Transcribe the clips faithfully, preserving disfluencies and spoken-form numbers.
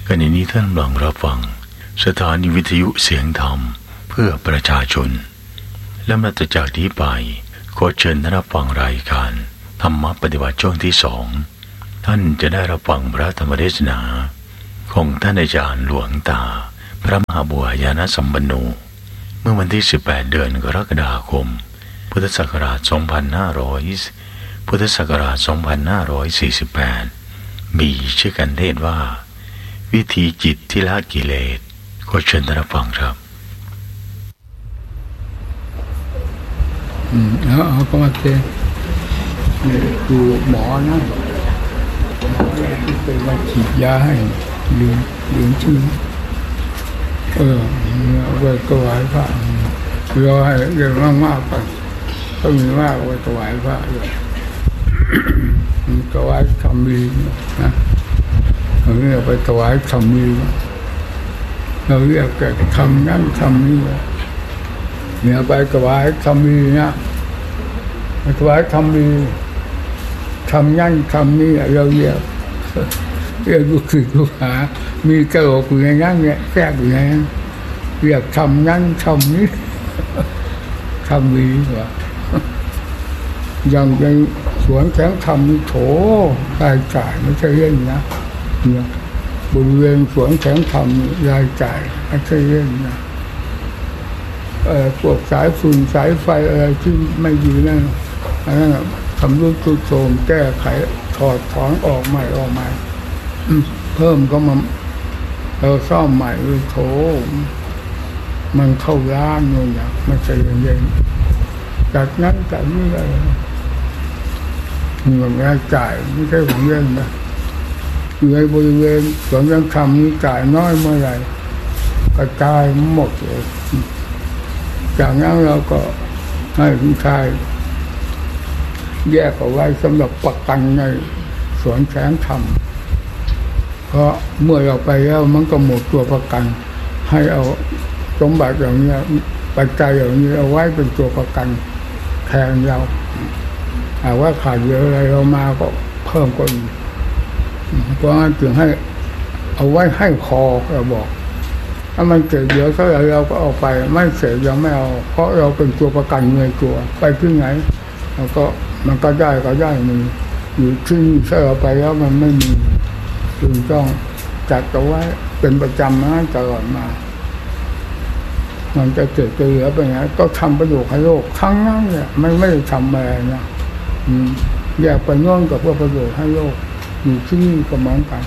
ขณะนี้ท่านกำลังรับฟังสถานีวิทยุเสียงธรรมเพื่อประชาชนและนับจากนี้ไปขอเชิญท่านรับฟังรายการธรรมปฏิบัติช่วงที่สองท่านจะได้รับฟังพระธรรมเทศนาของท่านอาจารย์หลวงตาพระมหาบัวยานสัมปันโนเมื่อวันที่สิบแปดเดือนกรกฎาคมพุทธศักราชสองพันห้าร้อยพุทธศักราชสองพันห้าร้อยสี่สิบแปดมีชื่อกันเทศว่าวิธีจิตที่ละกิเลสขอเชิญท่านรับฟังครับอืมเอาเอาก็มาเจอนี่ดูหมอนะหมอที่ไปมาฉีดยาให้ลืมลืมชื่อเออเอาไว้ถวายพระรอให้เรื่องมากๆก่อนถ้ามีมากไว้ถวายพระเลยถวายคำมีนะเราเรียกไปถวายคำมีเราเรียกแต่คำนั้นคำนี้เนี่ยไปถวายคำมีนะไปถวายคำมีคำนั้นคำนี้เราเรียกเรียกลูกศิษย์ลูกหามีกระโหลกอยู่ในนั้นเนี่ยแทรกอยู่ในนั้นเรียกคำนั้นคำนี้คำมีว่าอย่างในสวนแสงธรรมนี่โถรายจ่ายไม่ใช่เล่นนะเนี่ยบริเวณสวนแสงธรรมรายจ่ายไม่ใช่เล่นนะเอ่อพวกสายฝุ่นสายไฟอะไรที่ไม่ดีนั่นอันนั้นทำรูปทุกโทมแก้ไขถอดถอนออกใหม่ออกใหม่เพิ่มก็มาเราซ่อมใหม่เลยโถมันเข้าร้านเลยนะไม่ใช่เล่นจากนั้นจากนี้อะไรเงินรายจ่ายไม่ใช่ของเล่นนะอยู่ในบริเวณสวนยังทำนี้จ่ายน้อยเมื่อไหร่กระจายหมดเลยจากนั้นเราก็ให้ผู้ชายแยกเอาไว้สำหรับประกันในสวนแสงธรรมเพราะเมื่อเราไปแล้วมันก็หมดตัวประกันให้เอาสมบัติอย่างนี้ปัจจัยอย่างนี้เอาไว้เป็นตัวประกันแทนเราหากว่าขาดเหลืออะไรเรามาก็เพิ่มก็อีกเพราะงั้นจึงให้เอาไว้ให้คอเราบอกถ้ามันเกิดเหลือเท่าไหร่เราก็เอาไปไม่เสียยังไม่เอาเพราะเราเป็นตัวประกันเงินตัวไปที่ไหนแล้วก็มันก็ได้ก็ได้มีอยู่ที่ถ้าเราไปแล้วมันไม่มีจึงต้องจัดเอาไว้เป็นประจำนะตลอดมามันจะเกิดจะเหลือไปไหนก็ทำประโยชน์ให้โลกทั้งนั้นเนี่ยมันไม่ได้ทำอะไรนะแยกไปโน่นกับเพื่อประโยชน์ให้โลกอยู่ที่นี่ก็เหมือนกัน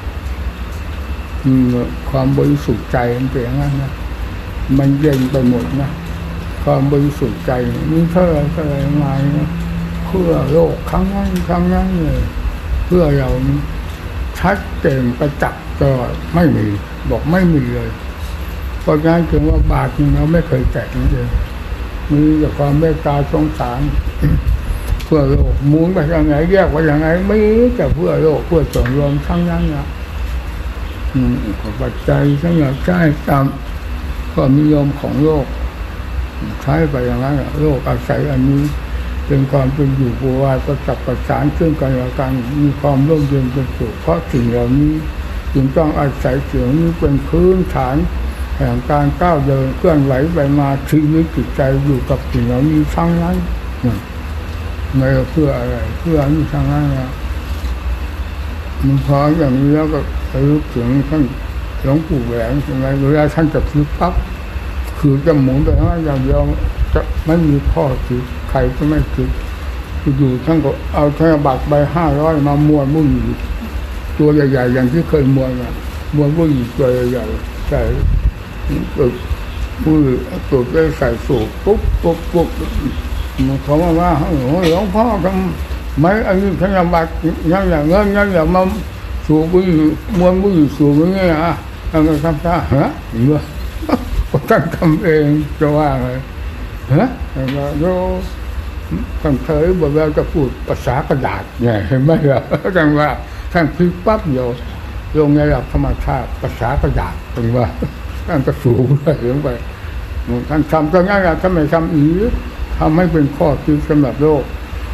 ความบริสุทธิ์ใจมันเป็นอย่างนั้นนะมันเย็นไปหมดนะความบริสุทธิ์ใจนี่เท่าไรเท่าไรมานะเพื่อโลกครั้งนั้นครั้งนั้นเลยเพื่อเราชัดเจนประจักษ์ก็ไม่มีบอกไม่มีเลยเพราะงั้นถึงว่าบาทนึงเราไม่เคยแตะเลยมีแต่ความเมตตาสงสารเพื่อโลกมูลไปยังไงแยกไปยังไงไม่แต่เพื่อโลกเพื่อส่วนรวมทั้งนั้นนะอืมปัจจัยทั้งหลายใช้ตามความนิยมของโลกใช้ไปอย่างนั้นโลกอาศัยอันนี้เป็นความเป็นอยู่บัวประจับประสานซึ่งกันและกันมีความร่มเย็นเป็นสุขเพราะสิ่งเหล่านี้จึงต้องอาศัยสิ่งนี้เป็นพื้นฐานแห่งการก้าวเดินเคลื่อนไหวไปมาชีวิตจิตใจอยู่กับสิ่งเหล่านี้ทั้งนั้นไม่เพื่ออะไรเพื่อนี่ทั้งนั้นนะมันพออย่างนี้แล้วก็ไปรู้ถึงท่านหลวงปู่แหวนยังไงเวลาท่านจะพลิกปั๊บคือจะหมุนไปว่าอย่างเดียวจะไม่มีพ่อจิตใครก็ไม่จิตอยู่ท่านก็เอาธนบัตรใบห้าร้อยมาม้วนมุ่งตัวใหญ่ๆอย่างที่เคยม้วนอะม้วนมุ่งตัวใหญ่ๆใส่ตัวมือตัวได้ใส่สูบปุ๊บปุ๊บปุ๊บเขามาว่าหลวงพ่อทำไม่อันนี้ธนบัตรยังอย่างเงี้ยยังอย่างมาสูบบุหรี่ม้วนบุหรี่สูบอย่างเงี้ยอ่ะท่านก็ทำท่าฮะเมื่อท่านทำเองจะว่าไงฮะแล้วโยท่านเคยบอกว่าจะพูดภาษากระดาษไงเห็นไหมล่ะท่านว่าท่านพลิกปั๊บเดียวลงในหลักธรรมชาติภาษากระดาษเป็นว่าท่านก็สูบเลยลงไปท่านทำตรงนั้นท่านไม่ทำอีกทำให้เป็นข้อคิดสำหรับโลก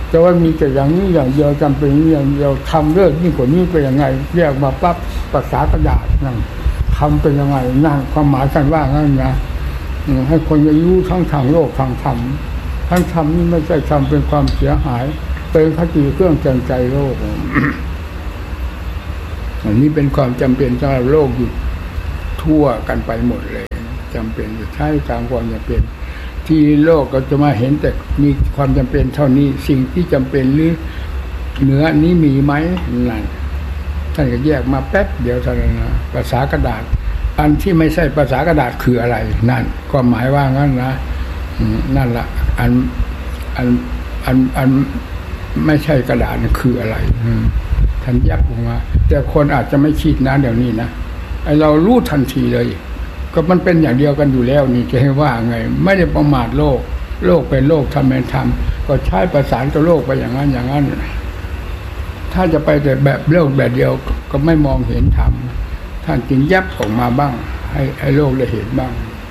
จะว่ามีแต่อย่างนี้อย่างเดียวจำเป็นอย่างเดียวทำเลิกยิ่งกว่านี้เป็นยังไงเรียกมาปั๊บภาษากระดาษนั่นทำเป็นยังไงนั่นความหมายกันว่างั้นนะให้คนอายุทั้งทางโลกทางธรรมทั้งธรรมนี่ไม่ใช่ทำเป็นความเสียหายเป็นคติเครื่องเตือนใจโลก อันนี้เป็นความจำเป็นสำหรับโลกอยู่ทั่วกันไปหมดเลยจำเป็นใช่ตามความจำเป็นที่โลกก็จะมาเห็นแต่มีความจำเป็นเท่านี้สิ่งที่จำเป็นหรือเหนือนี้มีไหมนั่นท่านก็แยกมาแป๊บเดียวเท่านั้นนะภาษากระดาษอันที่ไม่ใช่ภาษากระดาษคืออะไรนั่นก็หมายว่างั้นนะนั่นละอันอันอันอันไม่ใช่กระดาษคืออะไรท่านแยกออกมาแต่คนอาจจะไม่คิดนะเดี๋ยวนี้นะไอเรารู้ทันทีเลยก็มันเป็นอย่างเดียวกันอยู่แล้วนี่จะให้ว่าไงไม่ได้ประมาทโลกโลกเป็นโลกธรรมเป็นธรรมก็ใช้ประสานกับโลกไปอย่างนั้นอย่างนั้นถ้าจะไปแต่แบบโลกแบบเดียวก็ไม่มองเห็นธรรมท่านจึงยับออกมาบ้างให้ให้โลกได้เห็นบ้าง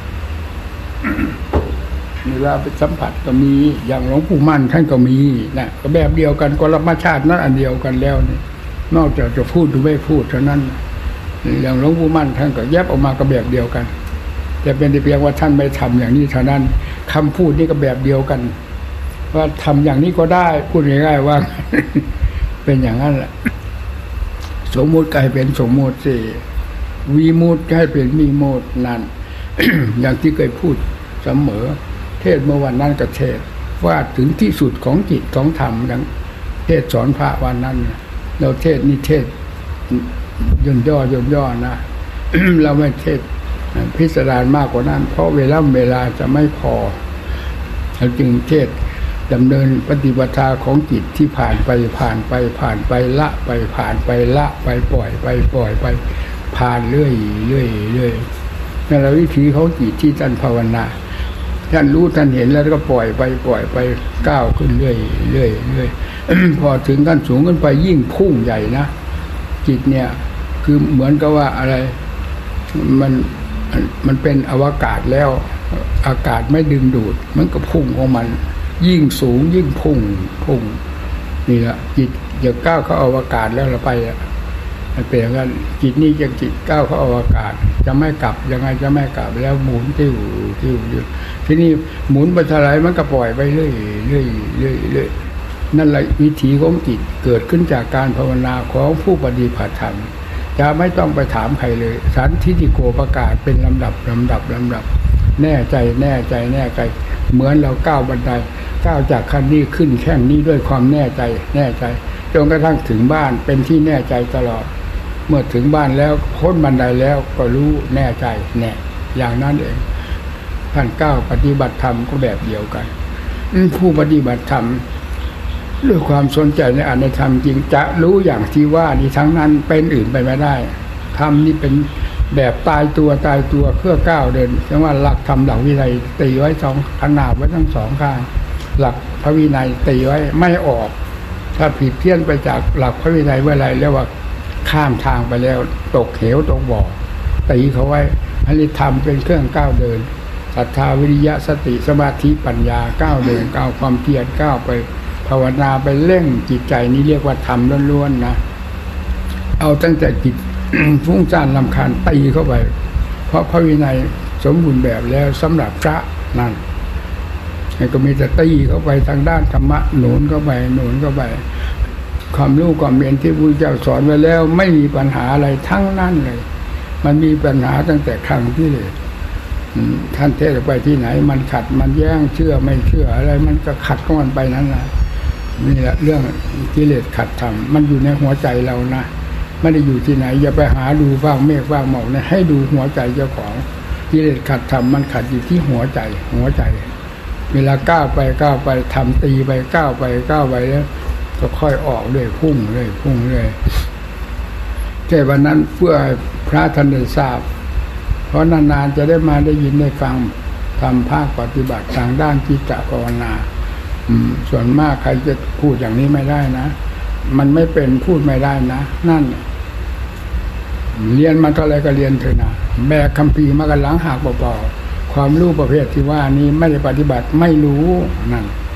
เวลาไปสัมผัสก็มีอย่างหลวงปู่มั่นท่านก็มีนะก็แบบเดียวกันก็ธรรมชาตินั้นอันเดียวกันแล้วนี่นอกจากจะพูดหรือไม่พูดเท่านั้นอย่างหลวงปู่มั่นท่านก็แยบออกมาก็แบบเดียวกันแต่เป็นแต่เพียงว่าท่านไม่ทำอย่างนี้เท่านั้นคำพูดนี่ก็แบบเดียวกันว่าทำอย่างนี้ก็ได้พูดง่ายๆว่าเป็นอย่างนั้นแหละสมมุติกลายเป็นสมมุติสิวีมุตกลายเป็นมีมุตนั่น อย่างที่เคยพูดเสมอเทศเมื่อวันนั้นก็เทศว่าถึงที่สุดของจิตของธรรมอย่างเทศสอนพระวันนั้นเราเทศนิเทศย่นย่อย่นย่อนะ เราไม่เทศพิสดารมากกว่านั้นเพราะเวลาเวลาจะไม่พอเราจึงเทศดำเนินปฏิบัติของจิตที่ผ่านไปผ่านไปผ่านไปละไปผ่านไปละไปปล่อยไปปล่อยไปผ่านเรื่อยเรื่อยเรื่อยนั่นแหละวิธีของจิตที่ท่านภาวนาท่านรู้ท่านเห็นแล้วก็ปล่อยไปปล่อยไปก้าวขึ้นเรื่อยเรื่อยเรื่อย พอถึงขั้นสูงขึ้นไปยิ่งพุ่งใหญ่นะจิตเนี่ยคือเหมือนกับว่าอะไรมันมันเป็นอวกาศแล้วอากาศไม่ดึงดูดมันก็พุ่งของมันยิ่งสูงยิ่งพุ่งพุ่งนี่แหละจิตจะก้าวเข้าอวกาศแล้วเราไปมันเป็นอย่างนั้นจิตนี้จะจิตก้าวเข้าอวกาศจะไม่กลับยังไงจะไม่กลับแล้วหมุนติ้วติ้วติ้วทีนี้หมุนไปเท่าไรมันก็ปล่อยไปเรื่อยเรื่อยเรื่อยเรื่อยนั่นแหละวิถีของจิตเกิดขึ้นจากการภาวนาของผู้ปฏิบัติธรรมจะไม่ต้องไปถามใครเลยสันทิฏฐิโกประกาศเป็นลำดับลำดับลำดับแน่ใจแน่ใจแน่ใจเหมือนเราก้าวบันไดก้าวจากขั้นนี้ขึ้นแค่นี้ด้วยความแน่ใจแน่ใจจนกระทั่งถึงบ้านเป็นที่แน่ใจตลอดเมื่อถึงบ้านแล้วพ้นบันไดแล้วก็รู้แน่ใจแน่อย่างนั้นเองท่านก้าวปฏิบัติธรรมก็แบบเดียวกันผู้ปฏิบัติธรรมด้วยความสนใจในอัตถธรรมจริงจะรู้อย่างที่ว่านี้ทั้งนั้นเป็นอื่นไปไม่ได้ธรรมนี่เป็นแบบตายตัวตายตัวเพื่อก้าวเดินเพราะว่าหลักธรรมหลักวินัยตีไว้สองขนาบไว้ทั้งสองข้างหลักพระวินัยตีไว้ไม่ออกถ้าผิดเพี้ยนไปจากหลักพระวินัยเมื่อไรเรียกว่าข้ามทางไปแล้วตกเหวตกบ่อตีเขาไว้อันนี้ธรรมเป็นเครื่องก้าวเดินศรัทธาวิริยะสติสมาธิปัญญาก้าวเดินก้าวความเพียรก้าวไปภาวนาไปเร่งจิตใจนี้เรียกว่าธรรมล้วนๆนะเอาตั้งแต่จิต ฟุ้งซ่านรำคาญตีเข้าไปเพราะพระวินัยสมบูรณ์แบบแล้วสำหรับพระนั่นก็มีแต่ตีเข้าไปทางด้านธรรมะหนุนเข้าไปหนุนเข้าไปความรู้ความเรียนที่พระพุทธเจ้าสอนไว้แล้วไม่มีปัญหาอะไรทั้งนั้นเลยมันมีปัญหาตั้งแต่ครั้งที่เลยท่านเทศไปที่ไหนมันขัดมันแย้งเชื่อไม่เชื่ออะไรมันก็ขัดของมันไปนั้นแหละนี่แหละเรื่องกิเลสขัดธรรมมันอยู่ในหัวใจเรานะไม่ได้อยู่ที่ไหนอย่าไปหาดูฟ้างเมฆฟ้างหมอกนะให้ดูหัวใจเจ้าของกิเลสขัดธรรมมันขัดอยู่ที่หัวใจหัวใจเวลาก้าวไปก้าวไปทำตีไปก้าวไปก้าวไปแล้วก็ค่อยออกเลยพุ่งเลยพุ่งเลยแค่วันนั้นเพื่อพระท่านได้ทราบเพราะนานๆจะได้มาได้ยินได้ฟังทำภาคปฏิบัติทางด้านจิตภาวนาส่วนมากใครจะพูดอย่างนี้ไม่ได้นะมันไม่เป็นพูดไม่ได้นะนั่นเรียนมาเท่าไรก็เรียนเถอะนะแบกคัมภีร์มากันหลังหักเบาๆความรู้ประเภทที่ว่านี้ไม่ได้ปฏิบัติไม่รู้นั่น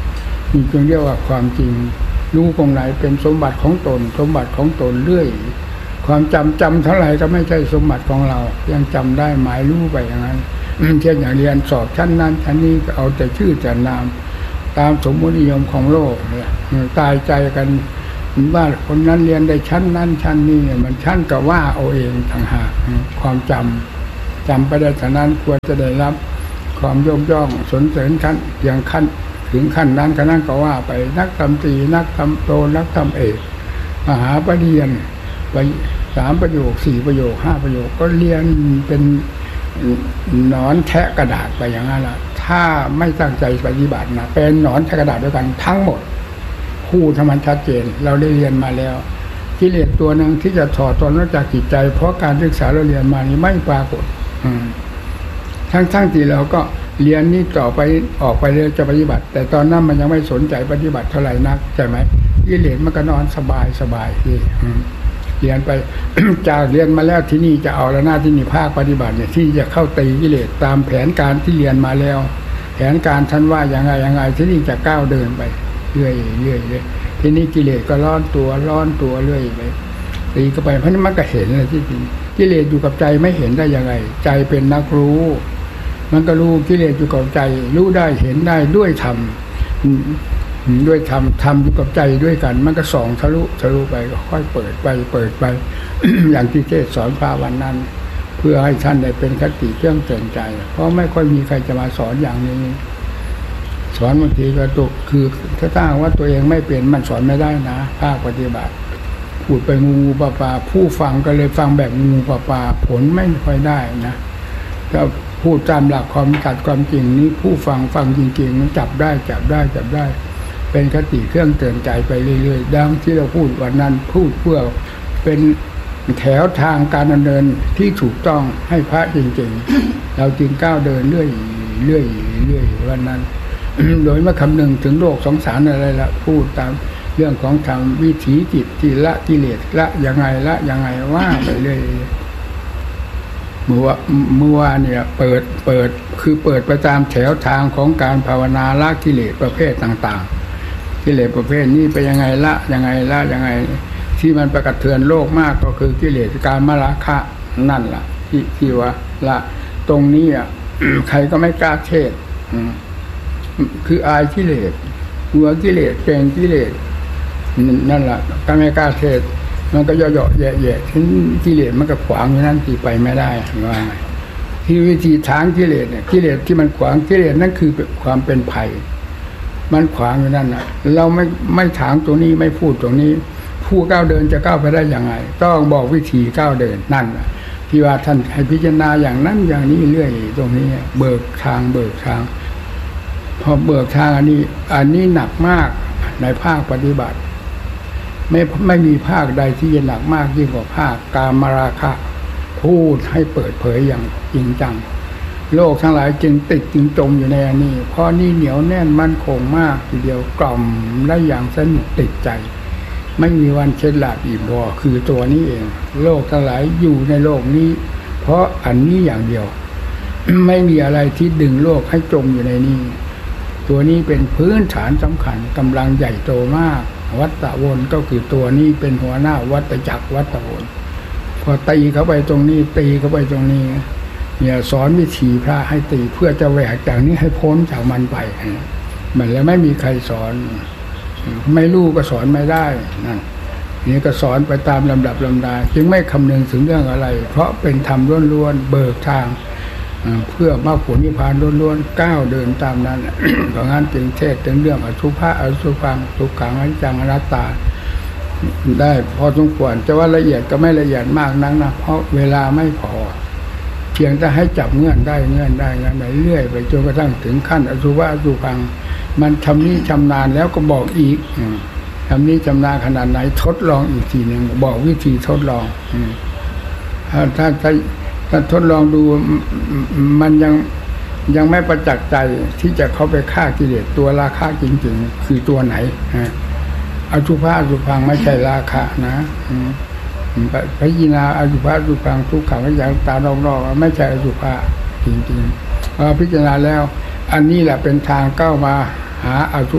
นี่จึงเรียกว่าความจริงรู้ตรงไหนเป็นสมบัติของตนสมบัติของตนเรื่อยความจำจำเท่าไหร่ก็ไม่ใช่สมบัติของเรายังจำได้หมายรู้ไปอย่างนั้นเช่นอย่างเรียนสอบชั้นนั้นชั้นนี้ก็เอาแต่ชื่อแต่นามตามสมมตินิยมของโลกเนี่ยตายใจกันว่าคนนั้นเรียนได้ชั้นนั้นชั้นนี้มันชั้นก็ว่าเอาเองต่างหากความจำจำไปได้ฉะนั้นควรจะได้รับความยกย่องสนเสริญขั้นอย่างขั้นถึงขั้นนั้นก็นั่นก็ว่าไปนักทำตรีนักทำโตนักทำเอกมหาปริญญาไปสามประโยคสี่ประโยคห้าประโยคก็เรียนเป็นหนอนแทะกระดาษไปอย่างนั้นแหละถ้าไม่ตั้งใจปฏิบัตินะเป็นหนอนแทะกระดาษด้วยกันทั้งหมดคู่ธรรมชัดเจนเราได้เรียนมาแล้วกิเลสตัวหนึ่งที่จะถอดตนออกจากจิตใจเพราะการศึกษาเราเรียนมานี้ไม่ปรากฏทั้งทั้งที่เราก็เรียนนี้ต่อไปออกไปเลยจะปฏิบัติแต่ตอนนั้นมันยังไม่สนใจปฏิบัติเท่าไหร่นักใช่ไหมกิเลสมันก็นอนสบายสบายที่เรียนไป จากเรียนมาแล้วที่นี่จะเอาแล้วหน้าที่นี่ภาคปฏิบัติเนี่ยที่จะเข้าตีกิเลสตามแผนการที่เรียนมาแล้วแผนการท่านว่าอย่างไงอย่างไงที่นี่จะก้าวเดินไปเรื่อยเรื่อยเรื่อยทีนี้กิเลสก็ร้อนตัวร้อนตัวเรื่อยไปตีก็ไปเพราะนั้นมันก็เห็นเลยที่จริงกิเลสอยู่กับใจไม่เห็นได้ยังไงใจเป็นนักรู้มันก็รู้กิเลสอยู่กับใจรู้ได้เห็นได้ด้วยธรรมด้วยธรรมธรรมอยู่กับใจด้วยกันมันก็ส่องทะลุทะลุไปก็ค่อยเปิดไปเปิดไป อย่างที่เทศสอนพระวันนั้นเพื่อให้ท่านได้เป็นคติเครื่องเตือนใจเพราะไม่ค่อยมีใครจะมาสอนอย่างนี้สอนบางทีก็ตกคือถ้าตั้งว่าตัวเองไม่เป็นมันสอนไม่ได้นะภาคปฏิบัติพูดไปงูปลาปลาผู้ฟังก็เลยฟังแบบงูปลาปลาผลไม่ค่อยได้นะก็พูดตามหลักความตัดความจริงนี้ผู้ฟังฟังจริงๆมันจับได้จับได้จับได้เป็นคติเครื่องเตือนใจไปเรื่อยๆดังที่เราพูดวันนั้นพูดเพื่อเป็นแถวทางการดำเนินที่ถูกต้องให้พระจริงๆเราจึงก้าวเดินเรื่อยเรื่อยเรื่อยวันนั้น โดยไม่คำนึงถึงโลกสงสารอะไรละพูดตามเรื่องของธรรมวิถีจิตที่ละกิเลสละยังไงละยังไงว่าไปเรื่อยเมื่อว่าเมื่อวานเนี่ยเปิดเปิดคือเปิดไปตามแถวทางของการภาวนาละกิเลสประเภทต่างๆกิเลสประเภทนี้ไปยังไงละยังไงละยังไงที่มันประกระเทือนโลกมากก็คือกิเลสการมราคะนั่นล่ะที่ที่ว่าละตรงนี้อ่ะ ใครก็ไม่กล้าเทศคืออายกิเลสหัวกิเลสเกรงกิเลสนั่นแหละก็ไม่กล้าเทศมันก็ย่อๆแย่ๆทิ้งกิเลสมันก็ขวางอยู่นั่นที่ไปไม่ได้ว่าที่วิธีทางกิเลสเนี่ยกิเลสที่มันขวางกิเลสนั่นคือความเป็นภัยมันขวางอยู่นั่นน่ะเราไม่ไม่ถางตรงนี้ไม่พูดตรงนี้ผู้ก้าวเดินจะก้าวไปได้อย่างไรต้องบอกวิธีก้าวเดินนั่นที่ว่าท่านให้พิจารณาอย่างนั้นอย่างนี้เรื่อยตรงนี้เบิกทางเบิกทางพอเบิกทางอันนี้อันนี้หนักมากในภาคปฏิบัติไม่ไม่มีภาคใดที่จะหนักมากยิ่งกว่าภาคกามราคะพูดให้เปิดเผยอย่างจริงจังโลกทั้งหลายจึงติดจึงจมอยู่ในอันนี้เพราะนี่เหนียวแน่นมั่นคงมากทีเดียวกล่อมและอย่างสนุกติดใจไม่มีวันเช็ดหลาบอิ่มพอคือตัวนี้เองโลกทั้งหลายอยู่ในโลกนี้เพราะอันนี้อย่างเดียว ไม่มีอะไรที่ดึงโลกให้จมอยู่ในนี้ตัวนี้เป็นพื้นฐานสำคัญกำลังใหญ่โตมากวัฏฏะวนก็คือตัวนี้เป็นหัวหน้าวัฏจักรวัฏฏะวนพอตีเข้าไปตรงนี้ตีเข้าไปตรงนี้เนี่ยสอนวิธีพระให้ตีเพื่อจะแหวกจากนี้ให้พ้นจากมันไปมันแล้วไม่มีใครสอนไม่รู้ก็สอนไม่ได้นั่นนี่ก็สอนไปตามลำดับลำดาจึงไม่คำนึงถึงเรื่องอะไรเพราะเป็นธรรมล้วนๆเบิกทางเพื่อมรรคผลนิพพานล้วนๆก้าวเดินตามนั้น เพราะงั้นจึงเทศถึงเรื่องอสุภะอสุภังทุกขังอนิจจังอนัตตาได้พอสมควรจะว่าละเอียดก็ไม่ละเอียดมากนักนะเพราะเวลาไม่พอเพียงแต่ให้จับเงื่อนได้เงื่อนได้เงื่อนไปเรื่อยไปจนกระทั่งถึงขั้นอสุภะอสุภังมันชำนิชำนาญแล้วก็บอกอีกชำนิชำนาญขนาดไหนทดลองอีกทีหนึ่งบอกวิธีทดลองถ้าถ้าถ้าถ้าทดลองดูมันยังยังไม่ประจักษ์ใจที่จะเข้าไปฆ่ากิเลสตัวราคะจริงๆคือตัวไหนอสุภะอสุภังไม่ใช่ราคะนะพระยินาอสุภะอสุภังทุกขังอย่างตานอกๆไม่ใช่อสุภะจริงๆพอพิจารณาแล้วอันนี้แหละเป็นทางก้าวมาหาอสุภะ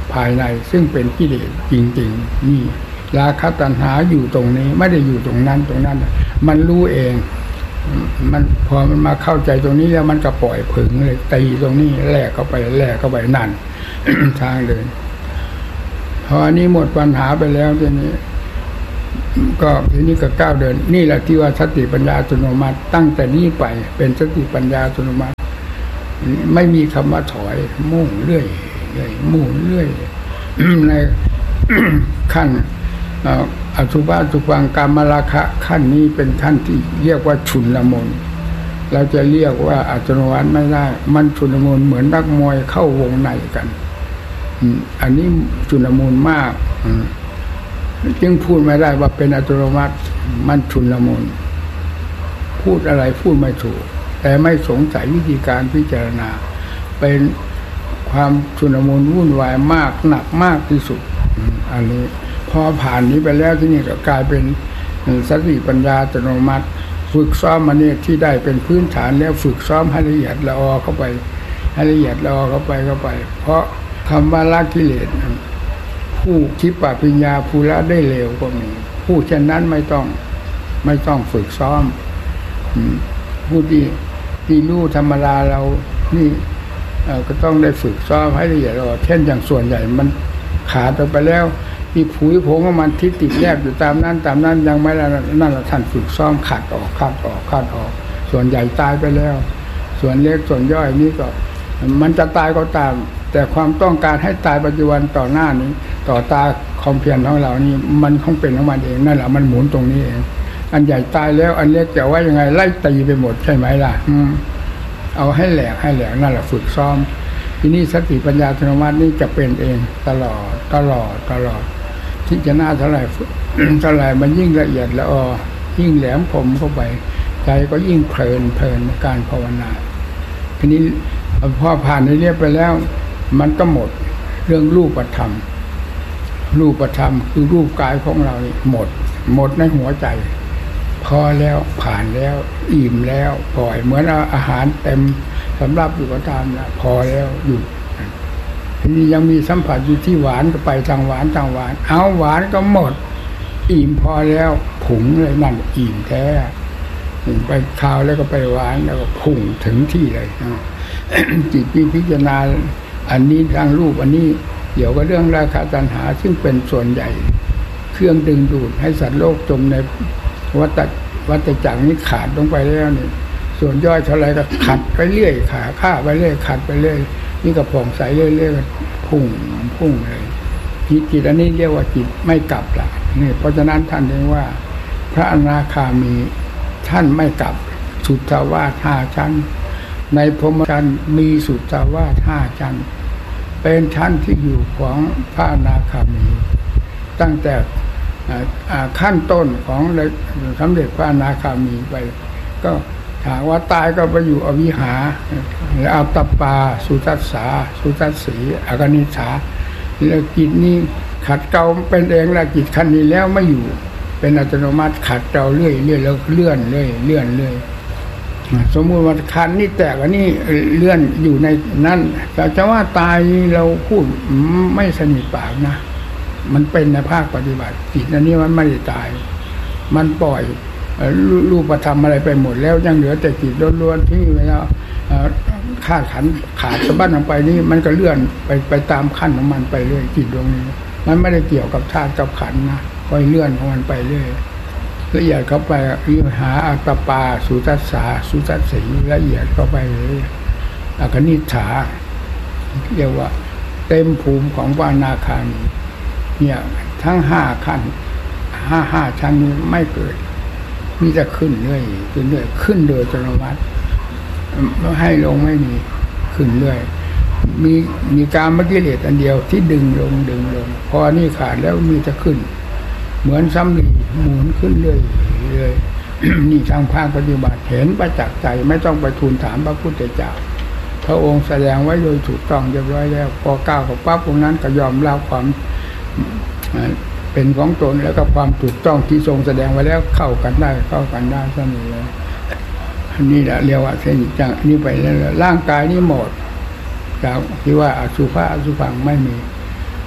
ภายในซึ่งเป็นกิเลสจริงๆนี่ราคะตัณหาอยู่ตรงนี้ไม่ได้อยู่ตรงนั้นตรงนั้นมันรู้เองมันพอมันมาเข้าใจตรงนี้แล้วมันก็ปล่อยผึ่งเลยตีตรงนี้แลกเข้าไปแลกเข้าไปนั่น ทางเดินพออันนี้หมดปัญหาไปแล้วทีนี้ก็ทีนี้ก็ก้าวเดินนี่แหละที่ว่าสติปัญญาอัตโนมัติตั้งแต่นี้ไปเป็นสติปัญญาอัตโนมัติไม่มีคำว่าถอยมุ่งเรื่อยเรื่อยมุ่งเรื่อย ใน ขั้นอสุภะสุภังกามราคะขั้นนี้เป็นขั้นที่เรียกว่าชุนลมนเราจะเรียกว่าอัตโนมัติไม่ได้มันชุนลมนเหมือนนักมวยเข้าวงในกันอันนี้ชุนลมนมากจึงพูดไม่ได้ว่าเป็นอัตโนมัติมันชุนลมนพูดอะไรพูดไม่ถูกแต่ไม่สงสัยวิธีการพิจารณาเป็นความชุนลมุนวุ่นวายมากหนักมากที่สุดอันนี้พอผ่านนี้ไปแล้วที่นี่ก็กลายเป็นสติปัญญาอัตโนมัติฝึกซ้อมมาเนี่ยที่ได้เป็นพื้นฐานแล้วฝึกซ้อมให้ละเอียดละออเข้าไปให้ละเอียดละออเข้าไปเข้าไปเพราะคำว่าละกิเลสผู้คิดปัญญาผู้ละได้เร็วก็มีผู้เช่นนั้นไม่ต้องไม่ต้องฝึกซ้อมผู้ที่ที่รู้ธรรมดาเรานี่ก็ต้องได้ฝึกซ้อมให้ละเอียดละออเช่นอย่างส่วนใหญ่มันขาดไปแล้วที่ผุยผงของมันที่ติดแนบอยู่ตามนั้นตามนั้นยังไม่นั่นละท่านฝึกซ้อมขัดออกขัดออกขัดออกส่วนใหญ่ตายไปแล้วส่วนเล็กส่วนย่อยนี่ก็มันจะตายก็ตามแต่ความต้องการให้ตายปัจจุบันต่อหน้านี้ต่อตาความเพียรของเรานี่มันคงเป็นของมันเองนั่นแหละมันหมุนตรงนี้เองอันใหญ่ตายแล้วอันเล็กจะว่ายังไงไล่ตีไปหมดใช่ไหมล่ะเอาให้แหลกให้แหลกนั่นแหละฝึกซ้อมทีนี้สติปัญญาอัตโนมัตินี่จะเป็นเองตลอดตลอดตลอดที่จะน่าเท่าไหร่ เท่าไหร่มันยิ่งละเอียดละออยิ่งแหลมคมเข้าไปใจก็ยิ่งเพลินเพลินในการภาวนาทีนี้พอผ่านในเรียบไปแล้วมันก็หมดเรื่องรูปธรรมรูปธรรมคือรูปกายของเราหมดหมดในหัวใจพอแล้วผ่านแล้วอิ่มแล้วปล่อยเหมือนอาหารเต็มสำหรับอยู่ก็ตามแล้วพอแล้วหยุดทีนี้ยังมีสัมผัสอยู่ที่หวานก็ไปทางหวานทางหวานเอาหวานก็หมดอิ่มพอแล้วผุงเลยนั่นอิ่มแท้ไปข้าวแล้วก็ไปหวานแล้วก็พุ่งถึงที่เลย จิตพิจารณาอันนี้ทางรูปอันนี้เดี๋ยวก็เรื่องราคะตัณหาซึ่งเป็นส่วนใหญ่เครื่องดึงดูดให้สัตว์โลกจมในวัฏวัฏจักรนี้ขาดลงไปแล้วนี่ส่วนย่อยเท่าไรก็ขัดไปเรื่อยขาฆ่าไปเรื่อยขัดไปเรื่อยนี่ก็ผ่องใสเรื่อยๆพุ่งพุ่งเลยจิตจิตอันนี้เรียกว่าจิตไม่กลับละนี่เพราะฉะนั้นท่านเรียกว่าพระอนาคามีท่านไม่กลับสุทธาวาสห้าชั้นในพรหมจรรย์มีสุทธาวาสห้าชั้นเป็นชั้นที่อยู่ของพระอนาคามีตั้งแต่ขั้นต้นของสมเด็จพระอนาคามีไปก็ถามว่าตายก็ไปอยู่อวิหาแล้วอัตตปาสุทัสสาสุทัสสีอากนิษฐาแล้วจิตนี้ขัดเกลาเป็นเองแล้วจิตขั้นนี้แล้วไม่อยู่เป็นอัตโนมัติขัดเกลาเรื่อยเรื่อยแล้วเลื่อนเรื่อยเลื่อนเรื่อยสมมุติว่าคันนี่แตกอันนี้เลื่อนอยู่ในนั้นแต่จะว่าตายเราพูดไม่สนิทปากนะมันเป็นในภาคปฏิบัติจิตอันนี้มันไม่ได้ตายมันปล่อยรูปธรรมอะไรไปหมดแล้วยังเหลือแต่จิตล้วนๆที่เวลาขาดขันขาดสะบั้นลงไปนี่มันก็เลื่อนไปไปตามขั้นของมันไปเรื่อยจิตดวงนี้มันไม่ได้เกี่ยวกับธาตุกับขันนะก็เลื่อนของมันไปเรื่อยละเอียดเข้าไปหาอัตตปาสุทัสสาสุทัสสีละเอียดเข้าไปเลยอากนิษฐาเรียกว่าเต็มภูมิของวานาคามีเนี่ยทั้งห้าขั้นห้าห้าชั้นนี้ไม่เกิดมีแต่ขึ้นเรื่อยขึ้นเรื่อยขึ้นโดยอัตโนมัติให้ลงไม่มีขึ้นเรื่อยมีมีการมกิเลสอันเดียวที่ดึงลงดึงลงพอนี่ขาดแล้วมีแต่ขึ้นเหมือนซ้ำลีหมุนขึ้นเรื่อยเรื่อย นี่ทางภาคปฏิบัติเห็นประจักษ์ใจไม่ต้องไปทูลถามพระพุทธเจ้าพระองค์แสดงไว้โดยถูกต้องเรียบร้อยแล้วพอก้าวเข้าปั๊บตรงนั้นก็ยอมรับความเป็นของตนแล้วก็ความถูกต้องที่ทรงแสดงไว้แล้วเข้ากันได้เข้ากันได้เสมอเลยนี่แหละเรียกว่าเส้นจังนี่ไปแล้วร่างกายนี่หมดจากที่ว่าอสุภะอสุภังไม่มี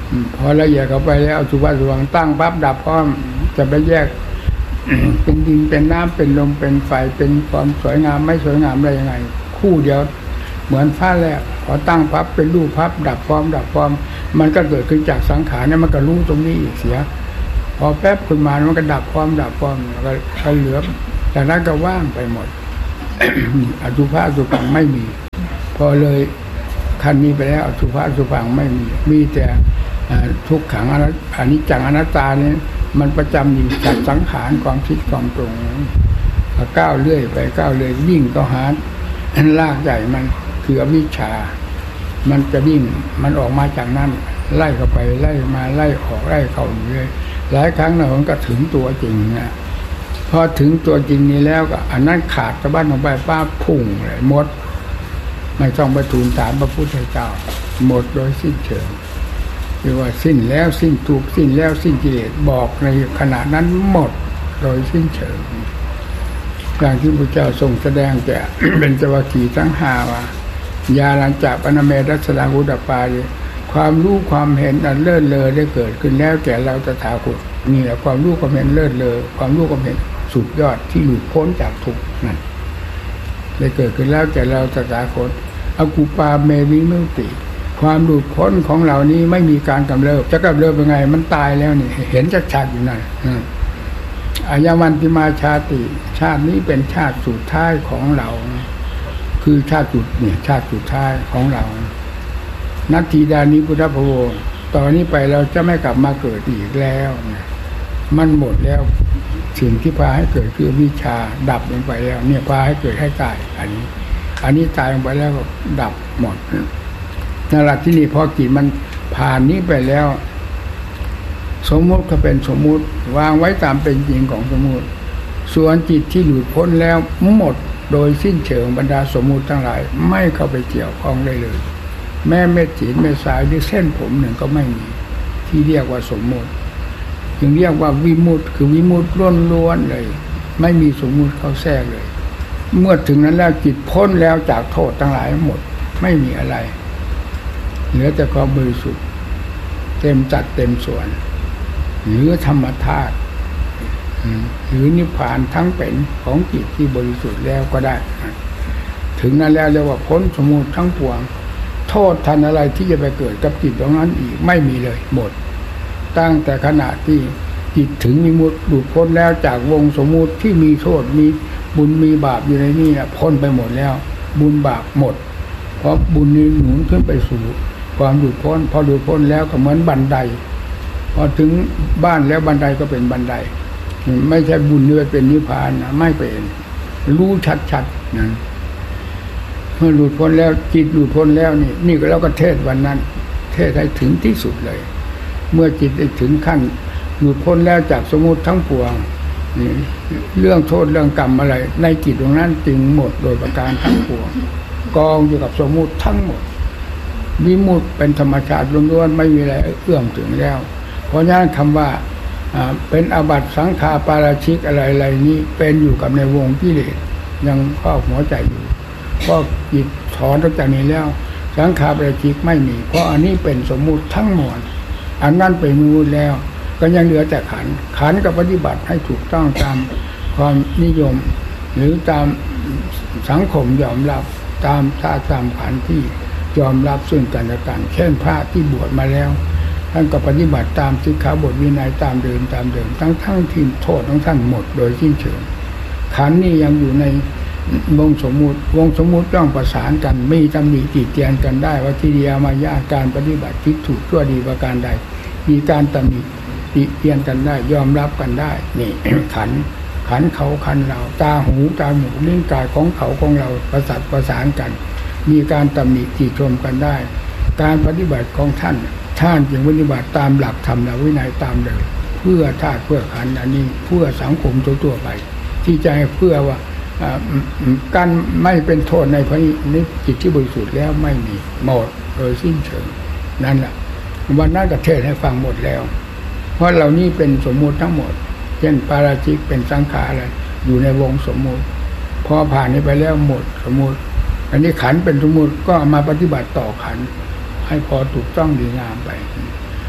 พอละเอียดเข้าไปแล้วอสุภะสุภังตั้งปั๊บดับพร้อมจะไปแยกเป็นดินเป็นน้ำเป็นลมเป็นไฟเป็นความสวยงามไม่สวยงามได้ยังไงคู่เดียวเหมือนฟ้าแลบพอตั้งพับเป็นรูปพับดับพร้อมดับพร้อมมันก็เกิดขึ้นจากสังขารเนี่ยมันก็รู้ตรงนี้อีกเสียพอแป๊บขึ้นมามันก็ดับพร้อมดับพร้อมแล้วก็เหลือจากนั้นก็ว่างไปหมด อสุภะอสุภังไม่มีพอเลยขั้นนี้ไปแล้วอสุภะอสุภังไม่มีมีแต่ทุกขังอนิจจังอนัตตาเนี่ยมันประจำอยู่จากสังขารความคิดความปรุงก้าวเรื่อยไปก้าวเลยวิ่งก็หาอันลากใหญ่มันคืออวิชชามันจะวิ่งมันออกมาจากนั้นไล่เข้าไปไล่มาไล่ออกไล่เข้าอยู่เลยหลายครั้งนะมันก็ถึงตัวจริงนะพอถึงตัวจริงนี้แล้วก็อันนั้นขาดสะบั้นลงไปป้าพุ่งเลยหมดไม่ต้องไปทูลถามพระพุทธเจ้าหมดโดยสิ้นเชิงเรียกว่าสิ้นแล้วสิ้นทุกข์สิ้นแล้วสิ้นกิเลสบอกในขณะนั้นหมดโดยสิ้นเชิงอย่างที่พระเจ้าทรงแสดงแก่ เป็นจวัคคีย์ทั้งห้าว่ายาลังจากปณเมทัสสลังอุตปาริความรู้ความเห็นอันเลิศเลอได้เกิดขึ้นแล้วแก่เราตถาคตนี่แหละความรู้ความเห็นเลิศเลอความรู้ความเห็นสุดยอดที่หลุดพ้นจากทุกข์นั่นได้เกิดขึ้นแล้วแก่เราตถาคตอกุปาเมวิมุตติความหลุดพ้นของเรานี้ไม่มีการกำเริบจะกำเริบยังไงมันตายแล้วนี่เห็นชัดๆอยู่นั่นอายวันติมาชาติชาตินี้เป็นชาติสุดท้ายของเราคือชาติสุดเนี่ยชาติสุดท้ายของเรานัตถิดานิพุทธภโวตอนนี้ไปเราจะไม่กลับมาเกิดอีกแล้วมันหมดแล้วสิ่งที่พาให้เกิดคือวิชาดับลงไปแล้วเนี่ยพาให้เกิดให้ตายอันนี้อันนี้ตายลงไปแล้วก็ดับหมดนั่นแหละที่นี่พอจิตมันผ่านนี้ไปแล้วสมมุติก็เป็นสมมุติวางไว้ตามเป็นจริงของสมมุติส่วนจิตที่หลุดพ้นแล้วหมดโดยสิ้นเชิงบรรดาสมมุติทั้งหลายไม่เข้าไปเกี่ยวข้องได้เลยแม้เม็ดจีนเม็ดสายหรือเส้นผมหนึ่งก็ไม่มีที่เรียกว่าสมมุติจึงเรียกว่าวิมุตติคือวิมุตติล้วนๆเลยไม่มีสมมุติเข้าแทรกเลยเมื่อถึงนั้นแล้วจิตพ้นแล้วจากโทษทั้งหลายหมดไม่มีอะไรเหลือแต่ความบริสุทธิ์เต็มจัดเต็มส่วนหรือธรรมธาตุหรือนิพพานทั้งเป็นของจิตที่บริสุทธิ์แล้วก็ได้ถึงนั้นแล้วเรียกว่าพ้นสมมุติทั้งปวงโทษทันอะไรที่จะไปเกิดกับจิตตรงนั้นอีกไม่มีเลยหมดตั้งแต่ขณะที่จิตถึงวิมุตติหลุดพ้นแล้วจากวงสมมุติที่มีโทษมีบุญมีบาปอยู่ในนี้นะพ้นไปหมดแล้วบุญบาปหมดเพราะบุญนี้หนุนขึ้นไปสู่ความหลุดพ้นพอหลุดพ้นแล้วก็เหมือนบันไดพอถึงบ้านแล้วบันไดก็เป็นบันไดไม่ใช่บุญนี่เป็นนิพพานนะไม่เป็นรู้ชัดๆนะเมื่อหลุดพ้นแล้วจิตหลุดพ้นแล้วนี่นี่ก็แล้วก็เทศวันนั้นเทศให้ถึงที่สุดเลยเมื่อจิตได้ถึงขั้นหลุดพ้นแล้วจากสมมุติทั้งปวงนี่เรื่องโทษเรื่องกรรมอะไรในจิตตรงนั้นจึงหมดโดยประการทั้งปวงกองอยู่กับสมมุติทั้งหมดวิมุตติเป็นธรรมชาติล้วนๆไม่มีอะไรเอื้อมถึงแล้วเพราะฉะนั้นคำว่าเป็นอาบัติสังฆาปาราชิกอะไรๆนี้เป็นอยู่กับในวงกิเลสยังครอบหัวใจอยู่เพราะจิตถอนออกจากนี้แล้วสังฆาปาราชิกไม่มีเพราะอันนี้เป็นสมมุติทั้งหมดอันนั้นเป็นวิมุตติแล้วก็ยังเหลือแต่ขันธ์ขันธ์ก็ปฏิบัติให้ถูกต้องตามความนิยมหรือตามสังคมยอมรับตามท่าตามขันธ์ที่ยอมรับซึ่งกันและกันเช่นพระที่บวชมาแล้วท่านก็ปฏิบัติตามสิกขาบทวินัยตามเดิมตามเดิมทั้งทั้งที่โทษของท่านหมดโดยสิ้นเชิงขันธ์นี้ยังอยู่ในวงสมมุติวงสมมุติต้องประสานกันมีตำหนิติเตียนกันได้ว่ากิริยามายาการปฏิบัติที่ถูกชั่วดีประการใดมีการตำหนิติเตียนกันได้ยอมรับกันได้นี่ ขันธ์ขันธ์เขาขันธ์เราตาหูตาหมูลิ้นกายของเขาของเราประสานประสานกันมีการตำหนิติชมกันได้การปฏิบัติของท่านท่านจึงปฏิบัติตามหลักธรรมและวินัยตามเดิมเพื่อธาตุเพื่อขันธ์อันนี้เพื่อสังคมทั่วๆไปที่จะให้เพื่อว่าการไม่เป็นโทษในพระนิพพานจิตที่บริสุทธิ์แล้วไม่มีหมดโดยสิ้นเชิงนั่นแหละวันนั้นก็เทศให้ฟังหมดแล้วเพราะเหล่านี้เป็นสมมุติทั้งหมดเช่นปาราชิกเป็นสังขารอะไรอยู่ในวงสมมุติพอผ่านนี้ไปแล้วหมดสมมุติอันนี้ขันธ์เป็นสมมุติก็มาปฏิบัติต่อขันธ์ให้พอถูกต้องดีงามไป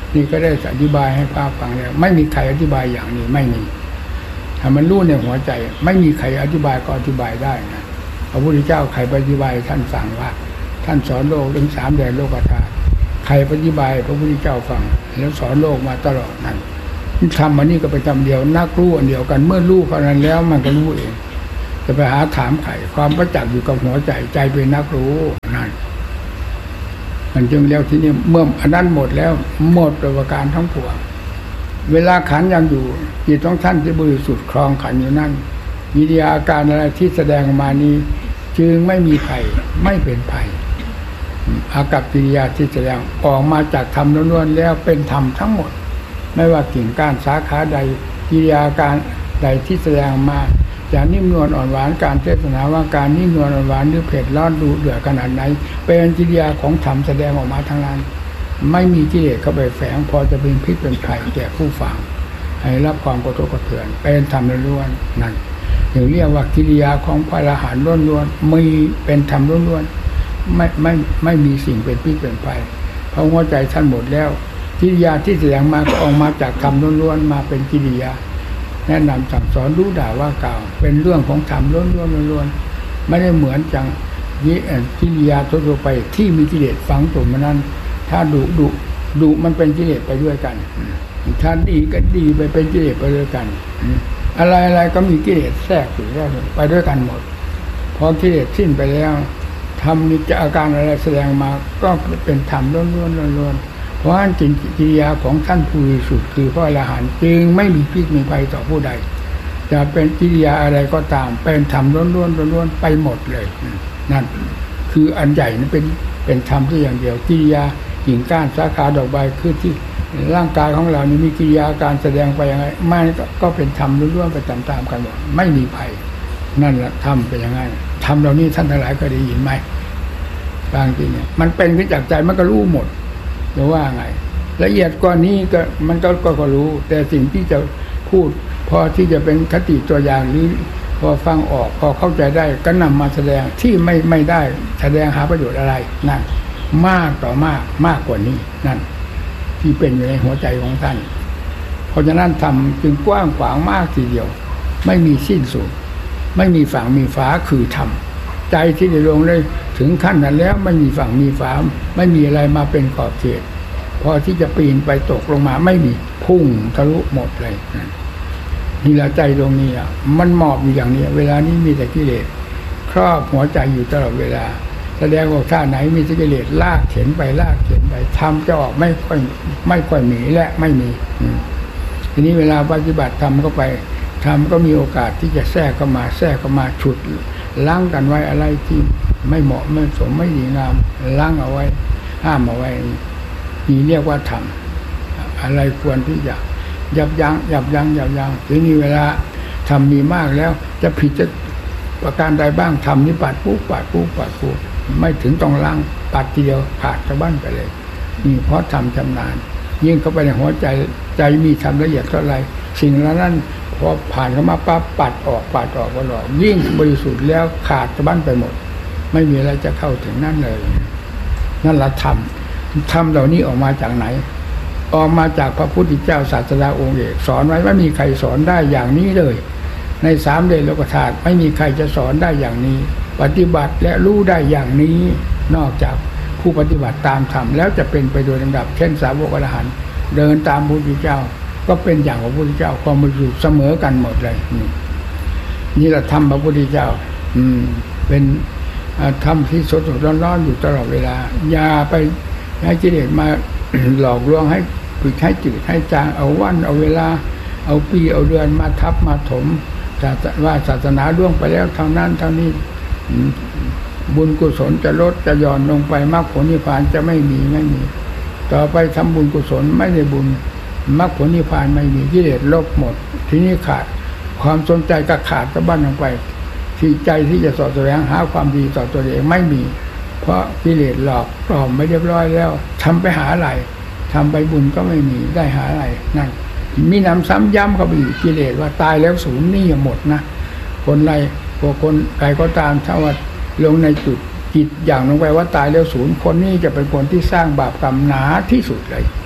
นี่ก็ได้อธิบายให้พระฟังแล้วไม่มีใครอธิบายอย่างนี้ไม่มีถ้ามันรู้ในหัวใจไม่มีใครอธิบายก็อธิบายได้นะพระพุทธเจ้าใครอธิบายท่านสั่งว่าท่านสอนโลกถึงสามแดนโลกธาตุใครอธิบายพระพุทธเจ้าฟังแล้วสอนโลกมาตลอดนั้นทำอันนี้ก็ไปทำเดียวนักรู้อันเดียวกันเมื่อรู้เท่านั้นแล้วมันก็รู้เองจะไปหาถามใครความประจักษ์อยู่กับหัวใจใจเป็นนักรู้นั่นมันจึงแล้วที่นี่เมื่ออันนั้นหมดแล้วหมดประการทั้งปวงเวลาขันยังอยู่จิตของท่านที่บริสุทธิ์ครองขันอยู่นั่นวิทยาการอะไรที่แสดงออกมานี้จึงไม่มีภัยไม่เป็นภัยอากัปกิริยาที่แสดงออกมาจากธรรมล้วนๆแล้วเป็นธรรมทั้งหมดไม่ว่ากิ่งก้านสาขาใดกิริยาการใดที่แสดงมาจะนิ่มนวลอ่อนหวานการเทศนาว่าการนิ่มนวลอ่อนหวานหรือเผ็ดร้อนดุเดือดขนาดไหนเป็นกิริยาของธรรมแสดงออกมาทั้งนั้นไม่มีกิเลสเข้าไปแฝงพอจะเป็นพิษเป็นภัยแก่ผู้ฟังให้รับความกระทบกระเทือนเป็นธรรมล้วนๆนั่นถึงเรียกว่ากิริยาของพระอรหันต์ล้วนๆมีเป็นธรรมล้วนๆไม่ไม่ไม่มีสิ่งเป็นพิษเป็นภัยเพราะหัวใจท่านหมดแล้วกิริยาที่แสดงมาก็ออกมาจากธรรมล้วนๆมาเป็นกิริยาแนะนำสั่งสอนรู้ด่าว่ากล่าวเป็นเรื่องของธรรมล้วนๆล้วนๆไม่ได้เหมือนจังยิกิริยาทั่วไปที่มีกิเลสฝังตัวมันนั้นถ้าดุดุดุมันเป็นกิเลสไปด้วยกันถ้าดีก็ดีไปเป็นกิเลสไปด้วยกันอะไรอะไรก็มีกิเลสแทรกอยู่แล้วไปด้วยกันหมดพอกิเลสสิ้นไปแล้วธรรมนิจอาการอะไรแสดงมาก็เป็นธรรมล้วนๆล้วนๆเพราะฉะนั้นกิริยาของท่านผู้บริสุทธิ์คือพระอรหันต์จึงไม่มีพิษมีภัยต่อผู้ใดจะเป็นกิริยาอะไรก็ตามเป็นธรรมล้วนๆล้วนๆไปหมดเลยนั่นคืออันใหญ่นั้นเป็นเป็นธรรมที่อย่างเดียวกิริยากิ่งก้านสาขาดอกใบคือที่ร่างกายของเรานี่มีกิริยาการแสดงไปยังไงไม่ก็เป็นธรรมล้วนๆไปตามๆกันหมดไม่มีภัยนั่นแหละธรรมเป็นยังไงธรรมเหล่านี้ท่านทั้งหลายก็ได้ยินไหมบางทีเนี่ยมันเป็นขึ้นจากใจมันก็รู้หมดจะว่าไงละเอียดกว่านี้ก็มันก็ก็รู้แต่สิ่งที่จะพูดพอที่จะเป็นคติตัวอย่างหรือพอฟังออกพอเข้าใจได้ก็นำมาแสดงที่ไม่ไม่ได้แสดงหาประโยชน์อะไรนั่นมากต่อมากมากกว่านี้นั่นที่เป็นอยู่ในหัวใจของท่านเพราะฉะนั้นธรรมจึงกว้างขวางมากทีเดียวไม่มีสิ้นสุดไม่มีฝั่งมีฝาคือธรรมใจที่ได้ลงได้ถึงขั้นนั้นแล้วไม่มีฝั่งมีฝาไม่มีอะไรมาเป็นขอบเขตพอที่จะปีนไปตกลงมาไม่มีพุ่งทะลุหมดเลยนี่ละใจตรงนี้อ่ะมันหมอบอยู่อย่างนี้เวลานี้มีแต่กิเลสครอบหัวใจอยู่ตลอดเวลาแสดงว่าท่าไหนมีกิเลสลากเข็นไปลากเข็นไปทำจะออกไม่ค่อยไม่ค่อยมีและไม่มีทีนี้เวลาปฏิบัติทำเข้าไปทำก็มีโอกาสที่จะแทรกเข้ามาแทรกเข้ามาฉุดล้างกันไว้อะไรที่ไม่เหมาะไม่สมไม่ดีงามล้างเอาไว้ห้ามเอาไว้นี่เรียกว่าทำอะไรควรที่จะยับยั้งยับยั้งยับยั้งทีนี้เวลาทำมีมากแล้วจะผิดจะประการใดบ้างทำนี่ปัดปุ๊บปัดปุ๊บปัดปุ๊บไม่ถึงต้องล้างปัดทีเดียวขาดสะบั้นไปเลยนี่เพราะทำชำนาญยิ่งเข้าไปในหัวใจใจมีทำละเอียดเท่าไรสิ่งนั้นพอผ่านเข้ามาปั๊บปัดออกปัดออกตลอดยิ่งบริสุทธิ์แล้วขาดสะบั้นไปหมดไม่มีอะไรจะเข้าถึงนั่นเลยนั่นละธรรมธรรมเหล่านี้ออกมาจากไหนออกมาจากพระพุทธเจ้าศาสดาองค์เอกสอนไว้ไม่มีใครสอนได้อย่างนี้เลยในสามเดชโลกธาตุไม่มีใครจะสอนได้อย่างนี้ปฏิบัติและรู้ได้อย่างนี้นอกจากผู้ปฏิบัติตามธรรมแล้วจะเป็นไปโดยลำดับเช่นสาวกอรหันต์เดินตามพระพุทธเจ้าก็เป็นอย่างของพระพุทธเจ้าความบริสุทธิ์เสมอกันหมดเลยนี่นี่แหละธรรมพระพุทธเจ้าอืมเป็นธรรมที่สดสดร้อนๆอยู่ตลอดเวลาอย่าไปให้กิเลสมา หลอกลวงให้ฝึกให้จืดให้จางเอาวันเอาเวลาเอาปีเอาเดือนมาทับมาถมว่าศาสนาล่วงไปแล้วเท่านั้นเท่านี้บุญกุศลจะลดจะหย่อนลงไปมรรคผลนิพพานจะไม่มีไม่มีต่อไปทำบุญกุศลไม่ได้บุญมรรคผลนิพพานไม่มีกิเลสลบหมดทีนี้ขาดความสนใจก็ขาดสะบั้นลงไปที่ใจที่จะสอดแสวงหาความดีต่อตัวเองไม่มีเพราะกิเลสหลอกปลอมไม่เรียบร้อยแล้วทำไปหาอะไรทำไปบุญก็ไม่มีได้หาอะไรนั่นมีนำซ้ำย้ำเข้าไปอีกกิเลสว่าตายแล้วศูนย์นี่หมดนะคนไรพวกคนใครก็ตามถ้าว่าลงในจุดจิตอย่างลงไปว่าตายแล้วศูนย์คนนี้จะเป็นคนที่สร้างบาปกรรมหนาที่สุดเลย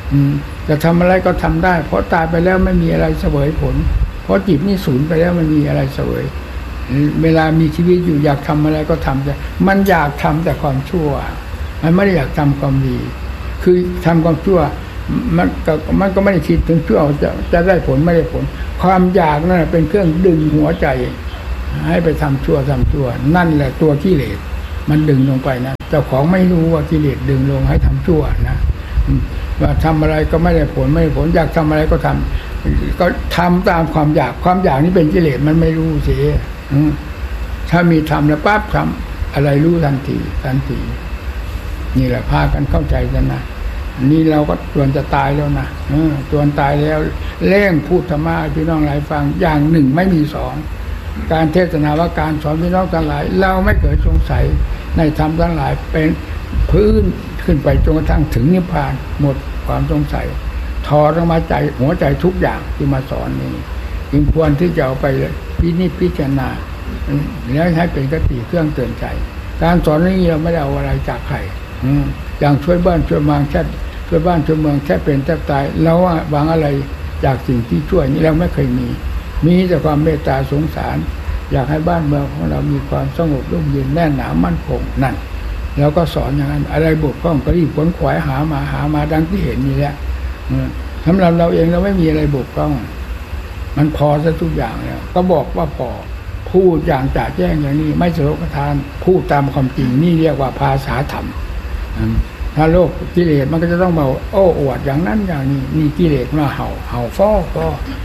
อืมจะทำอะไรก็ทำได้เพราะตายไปแล้วไม่มีอะไรเสวยผลเพราะจิตนี่สูญไปแล้วมันมีอะไรเสวยเวลามีชีวิตอยู่อยากทำอะไรก็ทำแต่มันอยากทำแต่ความชั่วมันไม่ได้อยากทำความดีคือทำความชั่วมันก็มันก็ไม่ได้คิดถึงชั่วจะจะได้ผลไม่ได้ผลความอยากนั่นเป็นเครื่องดึงหัวใจให้ไปทำชั่วทำชั่วนั่นแหละตัวกิเลสมันดึงลงไปนะเจ้าของไม่รู้ว่ากิเลสดึงลงให้ทำชั่วนะว่าทำอะไรก็ไม่ได้ผลไม่ได้ผลอยากทำอะไรก็ทำก็ทำตามความอยากความอยากนี้เป็นกิเลสมันไม่รู้สิถ้ามีทำแล้วปั๊บทำอะไรรู้ทันทีทันทีนี่แหละพากันเข้าใจกันนะนี่เราก็จวนจะตายแล้วนะจวนตายแล้วเร่งพูดธรรมะพี่น้องหลายฟังอย่างหนึ่งไม่มีสองการเทศนาว่าการสอนพี่น้องทั้งหลายเราไม่เกิดสงสัยในธรรมทั้งหลายเป็นพื้นขึ้นไปจนกระทั่งถึงนิพพานหมดความสงสัยถอดออกมาใจหัวใจทุกอย่างที่มาสอนนี้จึงควรที่จะเอาไปพินิจพิจารณาแล้วให้เป็นคติเครื่องเตือนใจการสอนนี้เราไม่ได้เอาอะไรจากใครอย่างช่วยบ้านช่วยเมืองแค่ช่วยบ้านช่วยเมืองแค่เป็นแทบตายเราว่าหวังอะไรจากสิ่งที่ช่วยนี้เราไม่เคยมีมีแต่ความเมตตาสงสารอยากให้บ้านเมืองของเรามีความสงบร่มเย็นแน่นหนามั่นคงนั่นแล้วก็สอนอย่างนั้นอะไรบกพร่องก็รีบขวนขวายหามาหามาดังที่เห็นนี่แหละสำหรับเราเองเราไม่มีอะไรบกพร่องมันพอซะทุกอย่างแล้วก็บอกว่าพอพูดอย่างจ่าแจ้งอย่างนี้ไม่สโลกทานพูดตามความจริงนี่เรียกว่าภาษาธรรมถ้าโลกกิเลสมันก็จะต้องมาโอ้อวดอย่างนั้นอย่างนี้นี่กิเลสมาเห่าเห่าฟ้อก็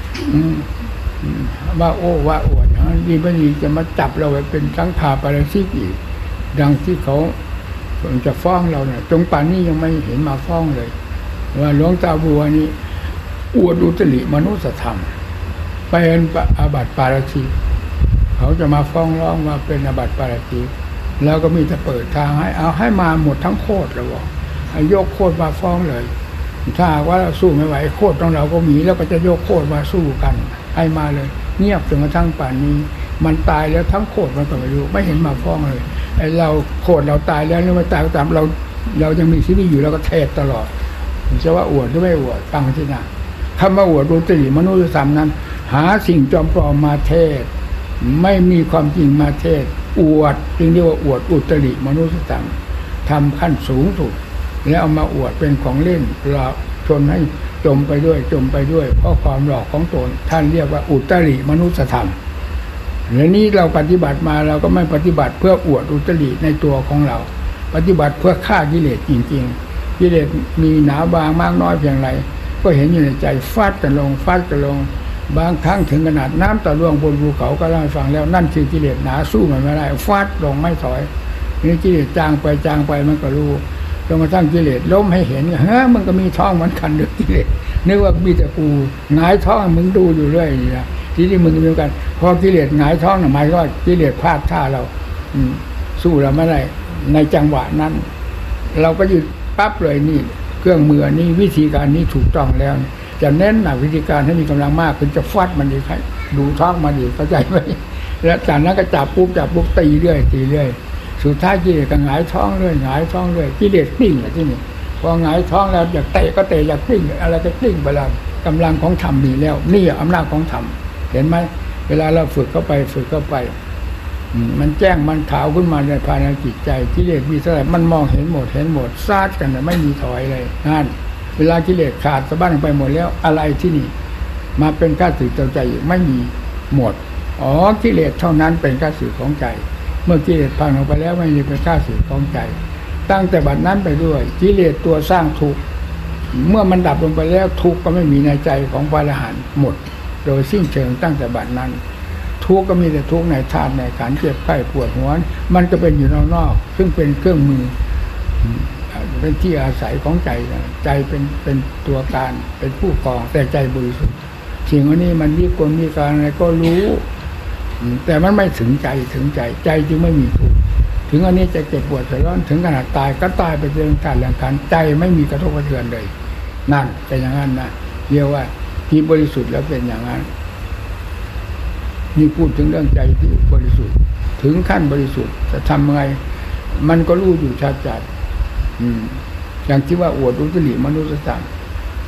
ว่าโอ้ว่าอวดอย่างนั้นดีไม่ดีจะมาจับเราไปเป็นสังฆาปาราชิกอีกดังที่เขาจะฟ้องเราเนี่ยจงป่านนี้ยังไม่เห็นมาฟ้องเลยว่าหลวงตาบัวนี่อวดอุตริมนุสธรรมเป็นอาบัติปาราชิกเขาจะมาฟ้องร้องว่าเป็นอาบัติปาราชิกแล้วก็มีแต่เปิดทางให้เอาให้มาหมดทั้งโคตรแล้วบอกยกโคตรมาฟ้องเลยถ้าว่าเราสู้ไม่ไหวโคตรของเราก็มีแล้วก็จะยกโคตรมาสู้กันให้มาเลยเงียบจนกระทั่งป่านนี้มันตายแล้วทั้งโคตรมันก็ไม่รู้ไม่เห็นมาฟ้องเลยไอ้เราโคตรเราตายแล้วหรือไม่ตายก็ตามเราเรายังมีชีวิตอยู่เราก็เทศตลอดจะว่าอวดหรือไม่อวดฟังที่น่ะคำว่าอวดอุตริมนุสธรรมนั้นหาสิ่งจอมปลอมมาเทศไม่มีความจริงมาเทศอวดจึงเรียกว่าอวดอุตริมนุสธรรมทำขั้นสูงสุดแล้วเอามาอวดเป็นของเล่นหลอกชนให้จมไปด้วยจมไปด้วยเพราะความหลอกของตนท่านเรียกว่าอุตริมนุสธรรมและนี้เราปฏิบัติมาเราก็ไม่ปฏิบัติเพื่ออวดอุตริในตัวของเราปฏิบัติเพื่อฆ่ากิเลสจริงๆกิเลสมีหนาบางมากน้อยเพียงไรก็เห็นอยู่ในใจฟาดกันลงฟาดกันลงบางครั้งถึงขนาดน้ำตะล่วงบนภูเขาก็เล่าให้ฟังแล้วนั่นคือกิเลสหนาสู้มันไม่ได้ฟาดลงไม่ถอยนี่กิเลสจางไปจางไปมันก็รู้จนกระทั่งกิเลสล้มให้เห็นเฮ้ยมันก็มีท้องเหมือนกันด้วยกิเลสนึกว่ามีแต่กูหงายท้องมึงดูอยู่เรื่อยนะทีนี้มึงเหมือนกันพอกิเลสหงายท้องหมายก็ว่ากิเลสพลาดท่าเราสู้เราไม่ได้ในจังหวะนั้นเราก็หยุดปั๊บเลยนี่เครื่องมือนี่วิธีการนี้ถูกต้องแล้วจะเน้นหนักวิธีการให้มีกำลังมากขึ้นจะฟัดมันดีใครดูท้องมันดีเข้าใจไหมแล้วจากนั้นก็จับปุ๊บจับปุ๊บตีเรื่อยตีเรื่อยสุดท้ายกิเลสก็หงายท้องเรื่อยหงายท้องเรื่อยกิเลสกลิ้งที่นี่พอหงายท้องแล้วอยากเตะก็เตะอยากกลิ้งอะไรก็กลิ้งไปแล้วกำลังของธรรมมีแล้วนี่อำนาจของธรรมเห็นไหมเวลาเราฝึกเข้าไปฝึกเข้าไปมันแจ้งมันขาวขึ้นมาในภายในจิตใจกิเลสมีเท่าไหร่มันมองเห็นหมดเห็นหมดซาดกันไม่มีถอยเลยนั่นเวลากิเลสขาดสะบั้นไปหมดแล้วอะไรที่นี่มาเป็นข้าศึกเจ้าใจไม่มีหมดอ๋อกิเลสเท่านั้นเป็นข้าศึกของใจเมื่อกิเลสพังออกไปแล้วไม่มีเป็นข้าศึกของใจตั้งแต่บัดนั้นไปด้วยกิเลสตัวสร้างทุกข์เมื่อมันดับลงไปแล้วทุกข์ก็ไม่มีในใจของพระอรหันต์หมดโดยสิ้นเชิงตั้งแต่บัดนั้นทุกข์ก็มีแต่ทุกข์ในธาตุในขันธ์เจ็บไข้ปวดหัวมันก็เป็นอยู่นอกๆซึ่งเป็นเครื่องมือเป็นที่อาศัยของใจใจเป็นเป็นตัวการเป็นผู้กองแต่ใจบริสุทธิ์สิ่งอันนี้มันวิกลวิการอะไรก็รู้แต่มันไม่ถึงใจถึงใจใจจึงไม่มีทุกข์ถึงอันนี้จะเจ็บปวดร้อนถึงขนาดตายก็ตายไปเรื่องธาตุแห่งขันธ์ใจไม่มีกระทบกระเทือนเลยนั่นเป็นอย่างนั้นนะเรียกว่าที่บริสุทธิ์แล้วเป็นอย่างนั้นนี่พูดถึงเรื่องใจที่บริสุทธิ์ถึงขั้นบริสุทธิ์จะทำยังไงมันก็รู้อยู่ชัดๆอย่างที่ว่าอวดอุตริมนุสธรรม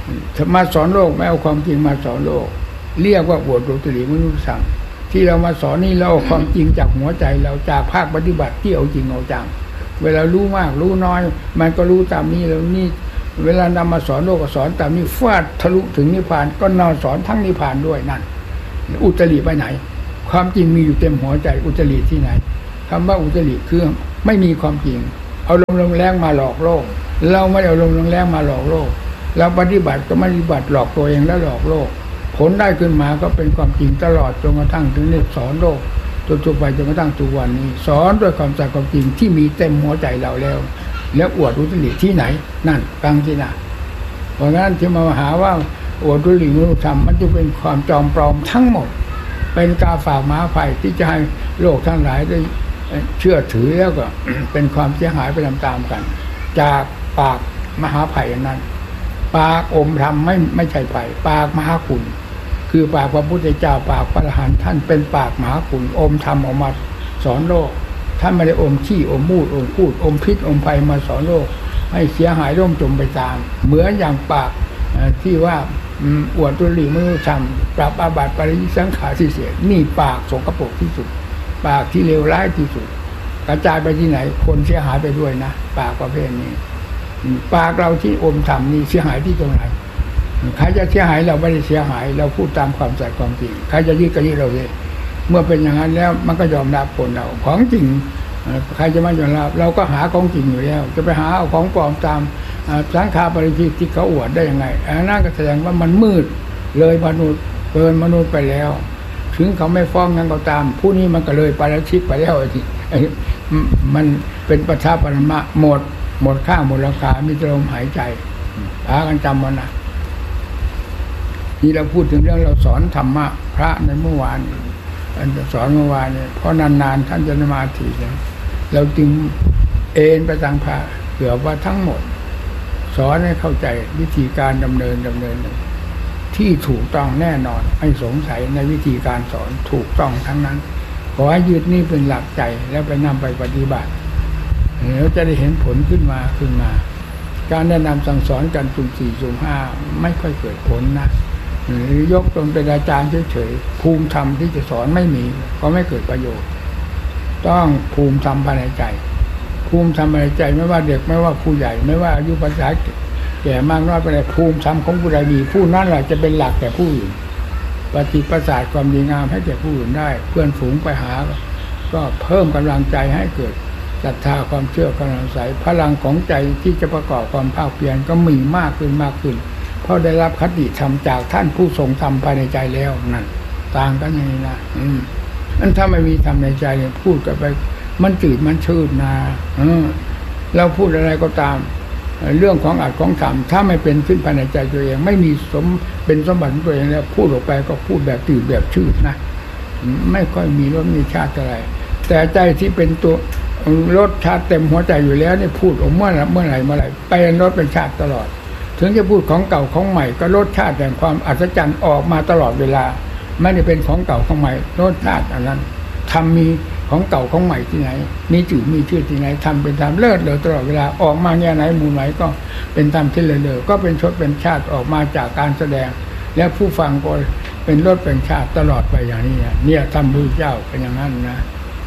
มาสอนโลกไม่เอาความจริงมาสอนโลกเรียกว่าอวดอุตริมนุษยธรรมที่เรามาสอนนี่เราเอาความจริงจากหัวใจเราจากภาคปฏิบัติที่เอาจริงเอาจังเวลารู้มากรู้น้อยมันก็รู้ตามนี้แล้วนี่เวลานำมาสอนโลกก็สอนตามนี้ฟาดทะลุถึงนิพพานก็นอนสอนทั้งนิพพานด้วยนั่นอุตริไปไหนความจริงมีอยู่เต็มหัวใจอุตริที่ไหนคำว่าอุตริคือไม่มีความจริงเอาลมลงแรงมาหลอกโลกเราไม่เอาลมลงแรงมาหลอกโลกเราปฏิบัติก็ไม่ปฏิบัติหลอกตัวเองและหลอกโลกผลได้ขึ้นมาก็เป็นความจริงตลอดจนกระทั่งถึงนี้สอนโลกจนจบไปจนกระทั่งทุกวันนี้สอนด้วยความสัจความจริงที่มีเต็มหัวใจเราแล้วแล้วอวดอุตริที่ไหนนั่นฟังที่น่ะเพราะงั้นที่มาหาว่าอวดอุตริมนุษยธรรมมันจะเป็นความจอมปลอมทั้งหมดเป็นกาฝากม้าไฟที่จะให้โลกทั้งหลายได้เชื่อถือแล้วก็ เป็นความเสียหายไปตามๆกันจากปากมหาไผ่นั้นปากอมธรรมไม่ไม่ใช่ไผ่ปากมหาคุณคือปากพระพุทธเจ้าปากพระอรหันต์ท่านเป็นปากมหาคุณอมธรรมออกมาสอนโลกท่านไม่ได้อมขี้อมมูดอมพูดอมพิษอมไฟมาสอนโลกให้เสียหายร่มจมไปตามเหมือนอย่างปากที่ว่าอวดตุลีมนุษยธรรมปรับอาบัติปาราชิกสังขารที่เสียนี่ปากสกปรกที่สุดปากที่เลวร้ายที่สุดกระจายไปที่ไหนคนเสียหายไปด้วยนะปากประเภทนี้ปากเราที่อมธรรมนี่เสียหายที่ตรงไหนใครจะเสียหายเราไม่ได้เสียหายเราพูดตามความสัตย์ความจริงใครจะยึดก็ยึดเราเลยเมื่อเป็นอย่างนั้นแล้วมันก็ยอมรับคนเราของจริงใครจะไม่ยอมรับเราก็หาของจริงอยู่แล้วจะไปหาเอาของปลอมตามสังขารปริจิตที่เขาอวดได้ยังไงอันนั้นก็แสดงว่ามันมืดเลยมนุษย์เกินมนุษย์ไปแล้วถึงเขาไม่ฟ้องนั้นก็ตามผู้นี้มันก็เลยปาราชิกไปแล้วไอ้มันเป็นปัจฉาปรมะหมดหมดค่าหมดราคามีแต่ลมหายใจพากันจำมันนะนี่เราพูดถึงเรื่องเราสอนธรรมะพระในเมื่อวานอันจะสอนเมื่อวานเนี่ยเพราะนานๆท่านจะมาทีเนี่ยเราจึงเอ็นไปทางพระเกือบว่าทั้งหมดสอนให้เข้าใจวิธีการดำเนินดำเนินที่ถูกต้องแน่นอนไม่สงสัยในวิธีการสอนถูกต้องทั้งนั้นขอให้ยึดนี่เป็นหลักใจแล้วไปนำไปปฏิบัติแล้วจะได้เห็นผลขึ้นมาขึ้นมาการแนะนำสั่งสอนกันสุ่มสี่สุ่มห้าไม่ค่อยเกิดผลนะหรือยกตนเป็นอาจารย์เฉยๆภูมิธรรมที่จะสอนไม่มีก็ไม่เกิดประโยชน์ต้องภูมิธรรมภายในใจภูมิธรรมภายในใจไม่ว่าเด็กไม่ว่าผู้ใหญ่ไม่ว่าอายุภาษาแก่มากน้อยไปไหนภูมิธรรมของผู้ใดมีผู้นั้นแหละจะเป็นหลักแก่ผู้อื่นปฏิประสาทความดีงามให้แก่ผู้อื่นได้เพื่อนฝูงไปหาก็เพิ่มกำลังใจให้เกิดศรัทธาความเชื่อกำลังใสพลังของใจที่จะประกอบความภาคเพียรก็มีมากขึ้นมากขึ้นเพราะได้รับคติธรรมจากท่านผู้ทรงธรรมภายในใจแล้วนั่นต่างกันอย่างนี้นะอืมนั่นถ้าไม่มีธรรมในใจเนี่ยพูดกันไปมันจืดมันชืดนะเออเราพูดอะไรก็ตามเรื่องของอัดของธรรมถ้าไม่เป็นขึ้นภายในใจตัวเองไม่มีสมเป็นสมบัติตัวเองแล้วพูดออกไปก็พูดแบบจืดแบบชืดนะไม่ค่อยมีรสมีชาติอะไรแต่ใจที่เป็นตัวรสชาติเต็มหัวใจอยู่แล้วนี่พูดออกเมื่อเมื่อไหร่เมื่อไหร่เป็นรสเป็นชาติตลอดถึงจะพูดของเก่าของใหม่ก็รสชาติแห่งความอัศจรรย์ออกมาตลอดเวลาไม่ได้เป็นของเก่าของใหม่รสชาติอันนั้นทำมีของเก่าของใหม่ที่ไหนมีจื่อมีชื่อที่ไหนทำเป็นธรรมเลิศเลอตลอดเวลาออกมาแง่ไหนมูลไหนก็เป็นธรรมที่เลอเลอก็เป็นชดเป็นชาติออกมาจากการแสดงและผู้ฟังก็เป็นรสเป็นชาติตลอดไปอย่างนี้เนี่ยธรรมพุทธเจ้าเป็นอย่างนั้นนะ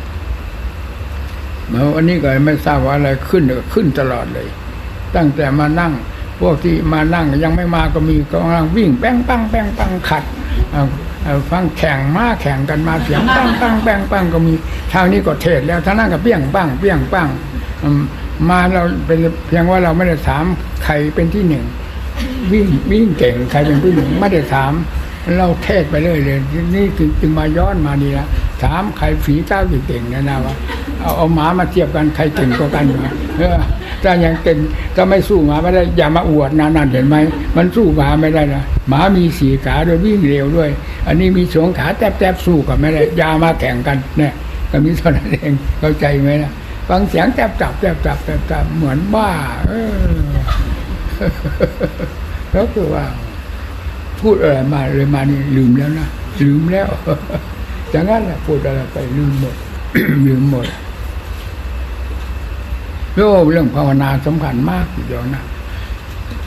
เมื่อวันนี้ก็ไม่ทราบว่าอะไรขึ้นก็ขึ้นตลอดเลยตั้งแต่มานั่งพวกที่มานั่งยังไม่มาก็มีกำลังวิ่งแป้งปังแป้งปังขัดฟังแข่งมาแข่งกันมาเสียงปังปังแป้งปังก็มีทางนี้ก็เทศแล้วทางนั้นก็เปี้ยงปังเปี้ยงปังมาเราเป็นเพียงว่าเราไม่ได้ถามใครเป็นที่หนึ่งวิ่งวิ่งเก่งใครเป็นที่หนึ่งไม่ได้ถามเราเทศไปเรื่อยเลยนี่คือจึงมาย้อนมานี่ละถามใครฝีเก้าเก่งนะนะว่าเอาเอาหมามาเทียบกันใครเก่งกว่ากันเออถ้ายังเก่งถ้าไม่สู้หมาไม่ได้อย่ามาอวดนะนั่นเห็นไหมมันสู้หมาไม่ได้นะหมามีสี่ขาด้วยวิ่งเร็วด้วยอันนี้มีสองขาแทบๆสู้กับไม่ได้อย่ามาแข่งกันเนี่ยก็มีเท่านั้นเองเข้าใจไหมนะฟังเสียงแทบจับแทบจับแทบจับเหมือนบ้าเออแล้วคือว่าพูดอะไรมาเลยมานี่ลืมแล้วนะลืมแล้วจากนั้นแหละพูดอะไรไปลืมหมด ลืมหมดโอ้เรื่องภาวนาสำคัญมากทีเดียวนะ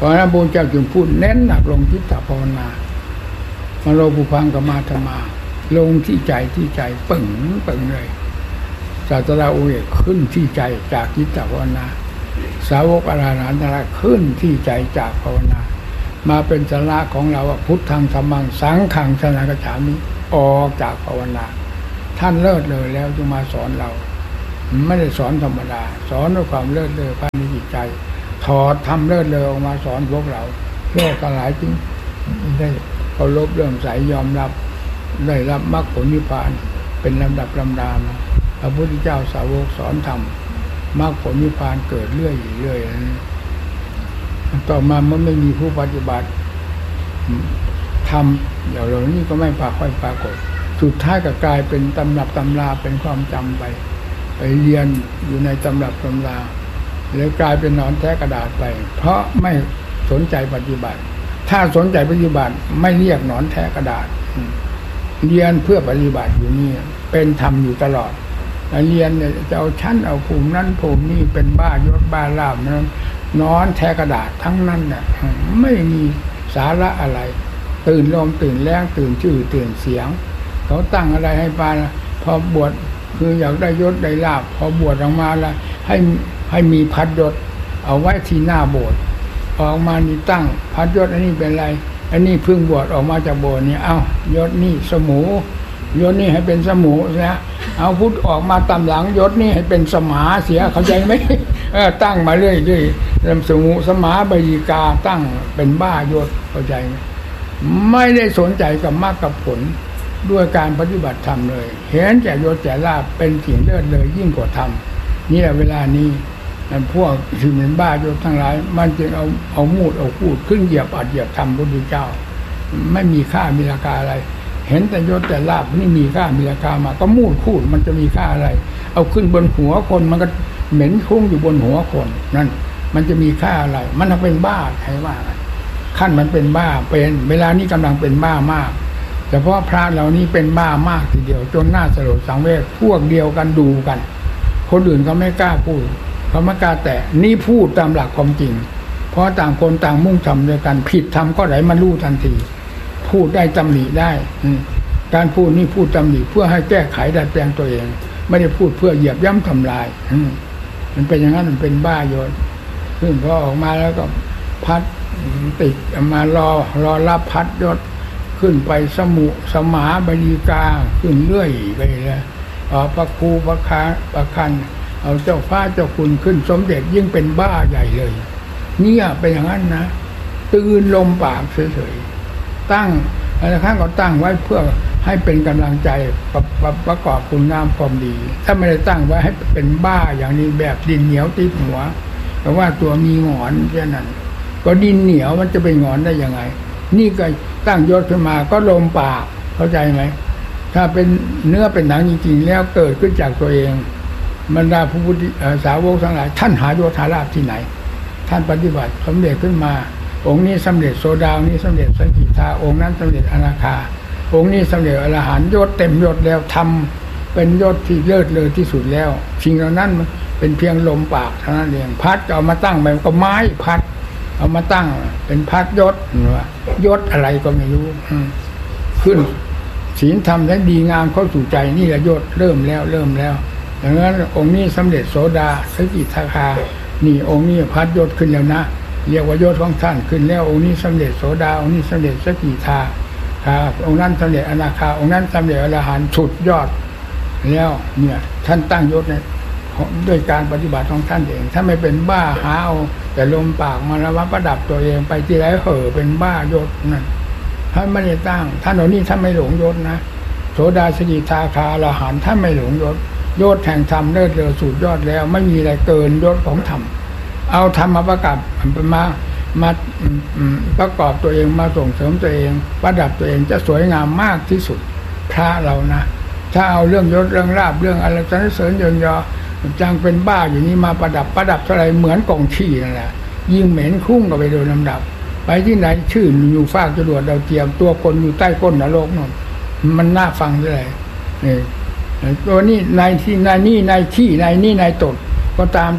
เพราะนั้นพระพุทธเจ้าจึงพูดเน้นหนักลงจิตตภาวนามาโลภุพังกมาธรรมาลงที่ใจที่ใจปึ่งปึ่งเลยศาสดาอุเอกขึ้นที่ใจจากจิตตภาวนาสาวกอรหันตะขึ้นที่ใจจากภาวนามาเป็นสาระของเราว่าพุทธังธัมมังสังฆังสรณังคัจฉามิออกจากภาวนาท่านเลิศเลยแล้วจึงมาสอนเราไม่ได้สอนธรรมดาสอนด้วยความเลิศเลอภายในจิตใจถอดทำเลิศเลอออกมาสอนพวกเราโลกทั้งหลายจึงได้เคารพเริ่มใสยอมรับได้รับมรรคผลนิพพานเป็นลำดับลำดามาพระพุทธเจ้าสาวกสอนธรรมมรรคผลนิพพานเกิดเรื่อยเรื่อยต่อมาเมื่อไม่มีผู้ปฏิบัติทำอย่างเรานี่ก็ไม่ปรากฏปรากฏสุดท้ายก็กลายเป็นตำรับตำราเป็นความจำไปไปเรียนอยู่ในตำรับตำราแล้วกลายเป็นหนอนแท้กระดาษไปเพราะไม่สนใจปฏิบัติถ้าสนใจปฏิบัติไม่เรียกหนอนแท้กระดาษเรียนเพื่อปฏิบัติอยู่นี่เป็นธรรมอยู่ตลอดเรียนเนี่ยจะเอาชั้นเอาภูมินั้นภูมินี่เป็นบ้ายศบ้าลาภนั้นนอนแท้กระดาษทั้งนั้นน่ะไม่มีสาระอะไรตื่นลมตื่นแรงตื่นชื่อตื่นเสียงเขาตั้งอะไรให้ปาพอบวชคืออยากได้ยศได้ลาภพอบวชออกมาแล้วให้ให้มีพัดยศเอาไว้ที่หน้าโบสถ์ออกมานี่ตั้งพัดยศอันนี้เป็นไรอันนี้เพิ่งบวชออกมาจากโบสถ์นี่เอ้ายศนี่สมูยศนี่ให้เป็นสมูเสียเอาพุทธออกมาตำหลังยศนี่ให้เป็นสมาเสียเข้าใจไหมเออตั้งมาเรื่อยๆเริ่มสมูสมาบดีกาตั้งเป็นบ้ายศเข้าใจไหมไม่ได้สนใจกับมรรคกับผลด้วยการปฏิบัติธรรมเลยเห็นแก่ยศแก่ลาภเป็นสิ่งเลิศเลยยิ่งกว่าธรรมนี่แหละเวลานี้พวกที่เป็นบ้ายศทั้งหลายมันจึงเอาเอามูดเอาพูดขึ้นเหยียบอัดเหยียบธรรมพระพุทธเจ้าไม่มีค่ามีราคาอะไรเห็นแต่ยศแต่ลาภนี่มีค่ามีราคามาก็มูดพูดมันจะมีค่าอะไรเอาขึ้นบนหัวคนมันก็เหม็นคุ้งอยู่บนหัวคนนั่นมันจะมีค่าอะไรมันทำเป็นบ้าใครว่าขั้นมันเป็นบ้าเป็นเวลานี้กำลังเป็นบ้ามากแต่เพราะพระเหล่านี้เป็นบ้ามากทีเดียวจนน่าสลดสังเวชพวกเดียวกันดูกันคนอื่นเขาไม่กล้าพูดเขาไม่กล้าแต่นี่พูดตามหลักความจริงเพราะต่างคนต่างมุ่งทำด้วยกันผิดทำก็ไหลมันรู้ทันทีพูดได้ตำหนิได้การพูดนี่พูดตำหนิเพื่อให้แก้ไขดัดแปลงตัวเองไม่ได้พูดเพื่อเหยียบย่ำทำลายมันเป็นอย่างนั้นมันเป็นบ้าโยนขึ้นพอออกมาแล้วก็พัดติดมารอรอรับพัดยศขึ้นไปสมุสมาบดีกาขึ้นเรื่อยไปเลยเอาพระครูพระคาพระคันเอาเจ้าฟ้าเจ้าคุณขึ้นสมเด็จยิ่งเป็นบ้าใหญ่เลยเนี่ยเป็นอย่างนั้นนะตื่นลมปากเฉยๆตั้งอะไรข้างก็ตั้งไว้เพื่อให้เป็นกำลังใจประประกอบคุณงามความดีถ้าไม่ได้ตั้งไว้ให้เป็นบ้าอย่างนี้แบบดินเหนียวติดหัวเพราะว่าตัวมีหงอนแค่นั้นก็ดินเหนียวมันจะเป็นหงอนได้ยังไงนี่ก็ตั้งยศขึ้นมาก็ลมปากเข้าใจไหมถ้าเป็นเนื้อเป็นหนังจริงๆแล้วเกิดขึ้นจากตัวเองบรรดาผู้พุทธสาวกทั้งหลายท่านหายศหาลาภที่ไหนท่านปฏิบัติสำเร็จขึ้นมาองค์นี้สำเร็จโสดาองค์นี้สำเร็จสกิทาองค์นั้นสำเร็จอนาคาองค์นี้สำเร็จอรหันต์ยศเต็มยศแล้วทำเป็นยศที่เลิศเลอที่สุดแล้วสิ่งเหล่านั้นเป็นเพียงลมปากเท่านั้นเองพัดเอามาตั้งไปก็ไม้พัดเอามาตั้งเป็นพัดยศยศอะไรก็ไม่รู้ขึ้นศีลธรรมและดีงามเข้าสู่ใจนี่แหละยศเริ่มแล้วเริ่มแล้วดังนั้นองค์นี้สำเร็จโสดาสกิทาคานี่องค์นี้พัดยศขึ้นแล้วนะเรียกว่ายศของท่านขึ้นแล้วองค์นี้สำเร็จโสดาองค์นี้สำเร็จสกิทาคาองค์นั้นสำเร็จอนาคาองค์นั้นสำเร็จอรหันต์สุดยอดแล้วเนี่ยท่านตั้งยศเนี่ยด้วยการปฏิบัติของท่านเองถ้าไม่เป็นบ้าหาเอาแต่ลมปากมาแล้วว่าประดับตัวเองไปที่ไรเห่อเป็นบ้ายศนั่นท่านไม่ได้ตั้งท่านเหล่านี้ท่านไม่หลงยศนะโสดาสกิทาคาอรหันต์ท่านไม่หลงยศยศแห่งธรรมเลิศเลอสุดยอดแล้วไม่มีอะไรเกินยศของธรรมเอาธรรมมาประกอบมามาประกอบตัวเองมาส่งเสริมตัวเองประดับตัวเองจะสวยงามมากที่สุดพระเรานะถ้าเอาเรื่องยศเรื่องลาภเรื่องอะไรสรรเสริญเยินยอจังเป็นบ้าอย่างนี้มาประดับประดับเท่าไรเหมือนกองขี้นั่นแหละยิ่งเหม็นคุ้งก็ไปโดยลำดับไปที่ไหนชื่ออยู่ฟากจรวดดาวเทียมตัวคนอยู่ใต้ก้นนรกนั่นมันน่าฟังเลยนี่ตัวนี้นายที่นายนี่นายขี้นายนี่นายตดก็ตามแต่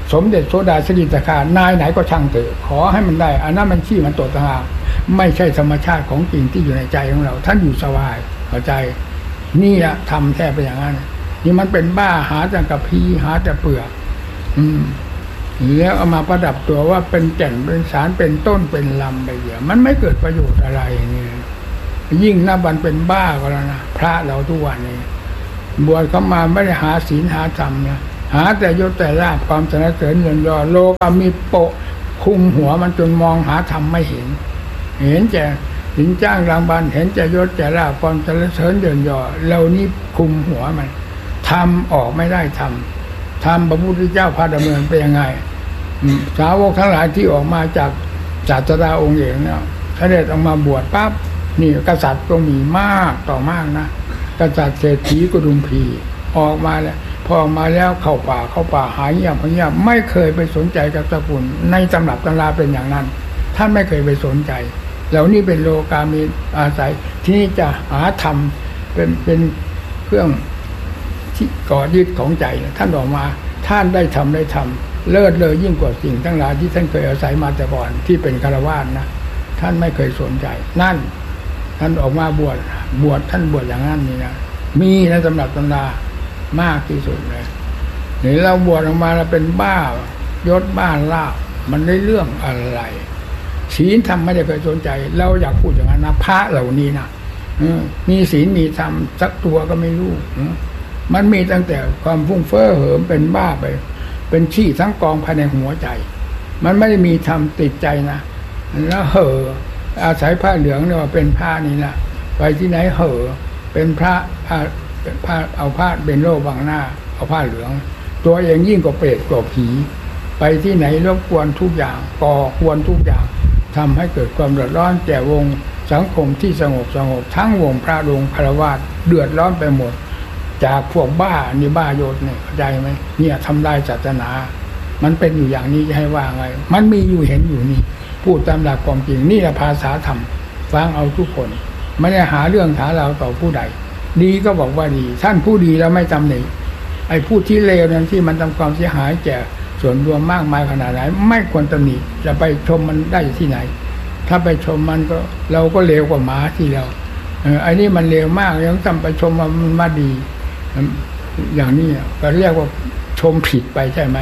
สมเด็จโสดาสกิทาคานายไหนก็ช่างเถอะขอให้มันได้อันนั้นมันขี้มันตัวต่างหากไม่ใช่ธรรมชาติของจริงที่อยู่ในใจของเราท่านอยู่สบายเข้าใจนี่แหละทำแทบไปอย่างนั้นนี่มันเป็นบ้าหาแต่กระพี้หาแต่เปลือกอืมแล้วเอามาประดับตัวว่าเป็นแก่นเป็นสารเป็นต้นเป็นลำไปเดียวมันไม่เกิดประโยชน์อะไรอย่างนี้ยิ่งนับวันเป็นบ้าก็แล้วนะพระเราทุกวันนี้บวชเข้ามาไม่ได้หาศีลหาธรรมนะหาแต่ยศแต่ลาภความสรรเสริญเงินยอโลกมีโปะคุมหัวมันจนมองหาธรรมไม่เห็นเห็นแต่สินจ้างรางวัลเห็นแต่ยศแต่ลาภความสรรเสริญเงินยอเหล่านี้คุมหัวมันทำออกไม่ได้ทำทำพระพุทธเจ้าพาดำเนินไปยังไงสาวกทั้งหลายที่ออกมาจากศาสดาองค์เอกเนี่ยเสด็จออกมาบวชปั๊บนี่กษัตริย์ก็มีมากต่อมากนะกษัตริย์เศรษฐีกุดุมพีออกมาแล้วพอออกมาแล้วเข้าป่าเข้าป่าหายเงียบหายเงียบไม่เคยไปสนใจกับสกุลในตำรับตำราเป็นอย่างนั้นท่านไม่เคยไปสนใจเหล่านี้เป็นโลกามีอาศัยที่นี่จะหาธรรมเป็นเป็นเครื่องที่ก่อยึดของใจท่านออกมาท่านได้ทำได้ทำเลิศเลยยิ่งกว่าสิ่งทั้งหลายที่ท่านเคยอาศัยมาแต่ก่อนที่เป็นฆราวาสนะท่านไม่เคยสนใจนั่นท่านออกมาบวชบวชท่านบวชอย่างนั้นนี่นะมีนะสำหรับตำรามากที่สุดเลยเห็นเราบวชออกมาเราเป็นบ้ายศบ้าลาภมันได้เรื่องอะไรศีลธรรมไม่ได้เคยสนใจเราอยากพูดอย่างนั้นนะพระเหล่านี้นะมีศีลมีธรรมสักตัวก็ไม่รู้มันมีตั้งแต่ความฟุ้งเฟ้อเหิมเป็นบ้าไปเป็นขี้ทั้งกองภายในหัวใจมันไม่ได้มีธรรมติดใจนะแล้วเห่ออาศัยผ้าเหลืองเนี่ยว่าเป็นผ้านี่แหละไปที่ไหนเห่อเป็นพระผ้าเอาผ้าเป็นโลบังหน้าเอาผ้าเหลืองตัวเองยิ่งกว่าเปรตกว่าผีไปที่ไหนรบกวนทุกอย่างก่อควรทุกอย่างทำให้เกิดความเดือดร้อนแก่วงสังคมที่สงบสงบทั้งวงพระวงฆราวาสเดือดร้อนไปหมดจากพวกบ้านี่บ้าโยนเนี่ยเข้าใจไหมเนี่ยทำลายศาสนามันเป็นอยู่อย่างนี้จะให้ว่าไงมันมีอยู่เห็นอยู่นี่พูดตามหลักความจริงนี่แหละภาษาธรรมฟังเอาทุกคนไม่ได้หาเรื่องหาเราต่อผู้ใดดีก็บอกว่าดีท่านผู้ดีแล้วไม่ตำหนิไอ้ผู้ที่เลวนั้นที่มันทำความเสียหายแก่ส่วนรวมมากมายขนาดไหนไม่ควรตำหนิจะไปชมมันได้ที่ไหนถ้าไปชมมันก็เราก็เลวกว่าหมาที่เราเออไอ้นี่มันเลวมากยังทำไปชมมันมาดีอย่างนี้ก็เรียกว่าชมผิดไปใช่ไหม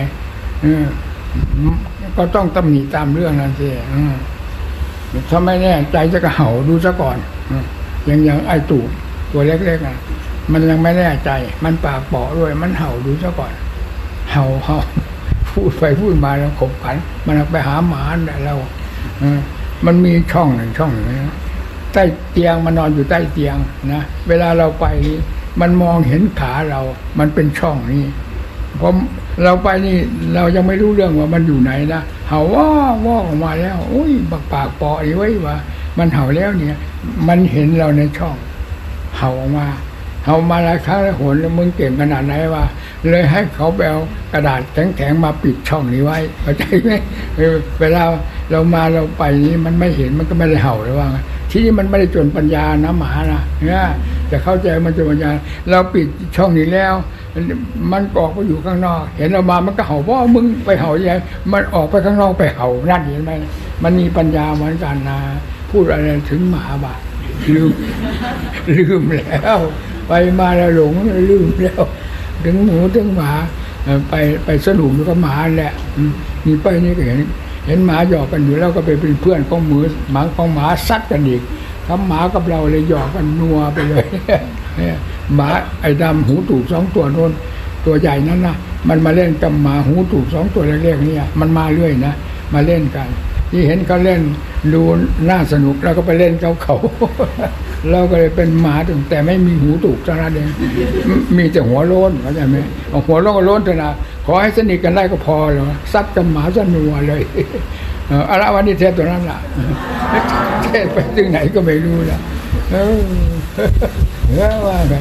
ก็ต้องตำหนิตามเรื่องนั้นสิถ้าไม่แน่ใจจะกระเห่าดูซะก่อนอย่างอย่างไอ้ตู่ตัวเล็กๆนะมันยังไม่แน่ใจมันปากเปาะด้วยมันเห่าดูซะก่อนเห่าเห่าพูดไปพูดมาแล้วขบขันมันไปหาหมาแต่เรามันมีช่องหนึ่งช่องหนึ่งใต้เตียงมันนอนอยู่ใต้เตียงนะเวลาเราไปมันมองเห็นขาเรามันเป็นช่องนี้พอเราไปนี่เรายังไม่รู้เรื่องว่ามันอยู่ไหนนะเห่าว่าว่าออกมาแล้วโอ้ยปากปากเปาะไว้ว่ามันเห่าแล้วเนี่ยมันเห็นเราในช่องเห่าออกมาเห่ามาหลายครั้งแล้วโหนแล้วมึงเก่งขนาดไหนวะเลยให้เขาไปเอากระดาษแข็งๆมาปิดช่องนี้ไว้เข้าใจไหมเวลาเรามาเราไปนี่มันไม่เห็นมันก็ไม่ได้เห่าเลยว่าที่นี่มันไม่ได้จนปัญญานะหมานะเนี่ยจะเข้าใจมันจนปัญญาเราปิดช่องนี้แล้วมันออกไปอยู่ข้างนอกเห็นเรามามันก็เห่าว่ามึงไปเห่าใหญ่มันออกไปข้างนอกไปเห่านั่นเห็นไหมมันมีปัญญาเหมือนกันนะพูดอะไรถึงหมาบ้าลืมลืมแล้วไปมาแล้วหลงลืมแล้วถึงหมูถึงหมาไปไปสนุกกับหมาแหละนี่ไปนี่ก็เห็นเห็นหมาหยอกกันอยู่แล้วก็ไปเป็นเพื่อนของหมูหมาของหมาซัดกันอีกทำหมากับเราเลยหยอกกันนัวไปเลยหมาไอ้ดำหูตูบสองตัวโน้นตัวใหญ่นั้นนะมันมาเล่นกับหมาหูตูบสองตัวเล็กๆเนี่ยมันมาเรื่อยนะมาเล่นกันที่เห็นเขาเล่นดูน่าสนุกแล้วก็ไปเล่นเขาเขาเราก็เลยเป็นหมาถึงแต่ไม่มีหูตูบเท่านั้นเองมีแต่หัวโล้นเข้าใจไหมหัวโล้นก็โล้นเถอะนะขอให้สนิทกันได้ก็พอแล้วซัดกับหมาสนัวเลยอะไรวันนี้เทศตัวนั้นล่ะเทศไปถึงไหนก็ไม่รู้ละเออเออว่าไง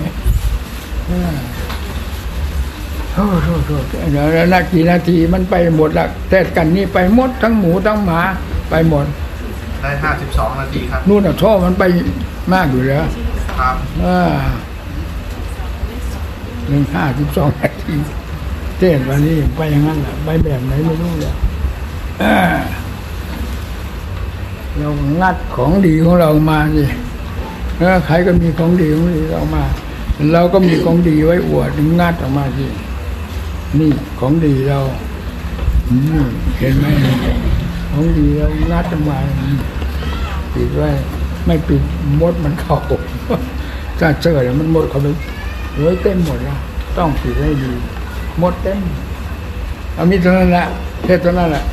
โอ้โหโทษเดี๋ยวนาทีนาทีมันไปหมดละเทศกันนี่ไปหมดทั้งหมูทั้งหมาไปหมดได้ห้าสิบสองนาทีครับนู่นอ่ะโทษมันไปมากอยู่แล้วครับอ่าหนึ่งห้าสิบสองนาทีเททศวันนี้ไปอย่างนั้นแหละไปแบบไหนไม่รู้เลยเรางัดของดีของเรามาสิแล้วใครก็มีของดีของดีเรามา เราก็มีของดีไว้อวดงัดออกมาสินี่ของดีเราเห็นไหมของดีเรางัดออกมาปิดไว้ไม่ปิดมดมันเข้าถ้าเจอแล้วมันมดเขาไปเฮ้ยเต็มหมดแล้วต้องปิดให้ดีมดเต็มเอามีเท่านั้นแหละแค่เท่านั้นแหละ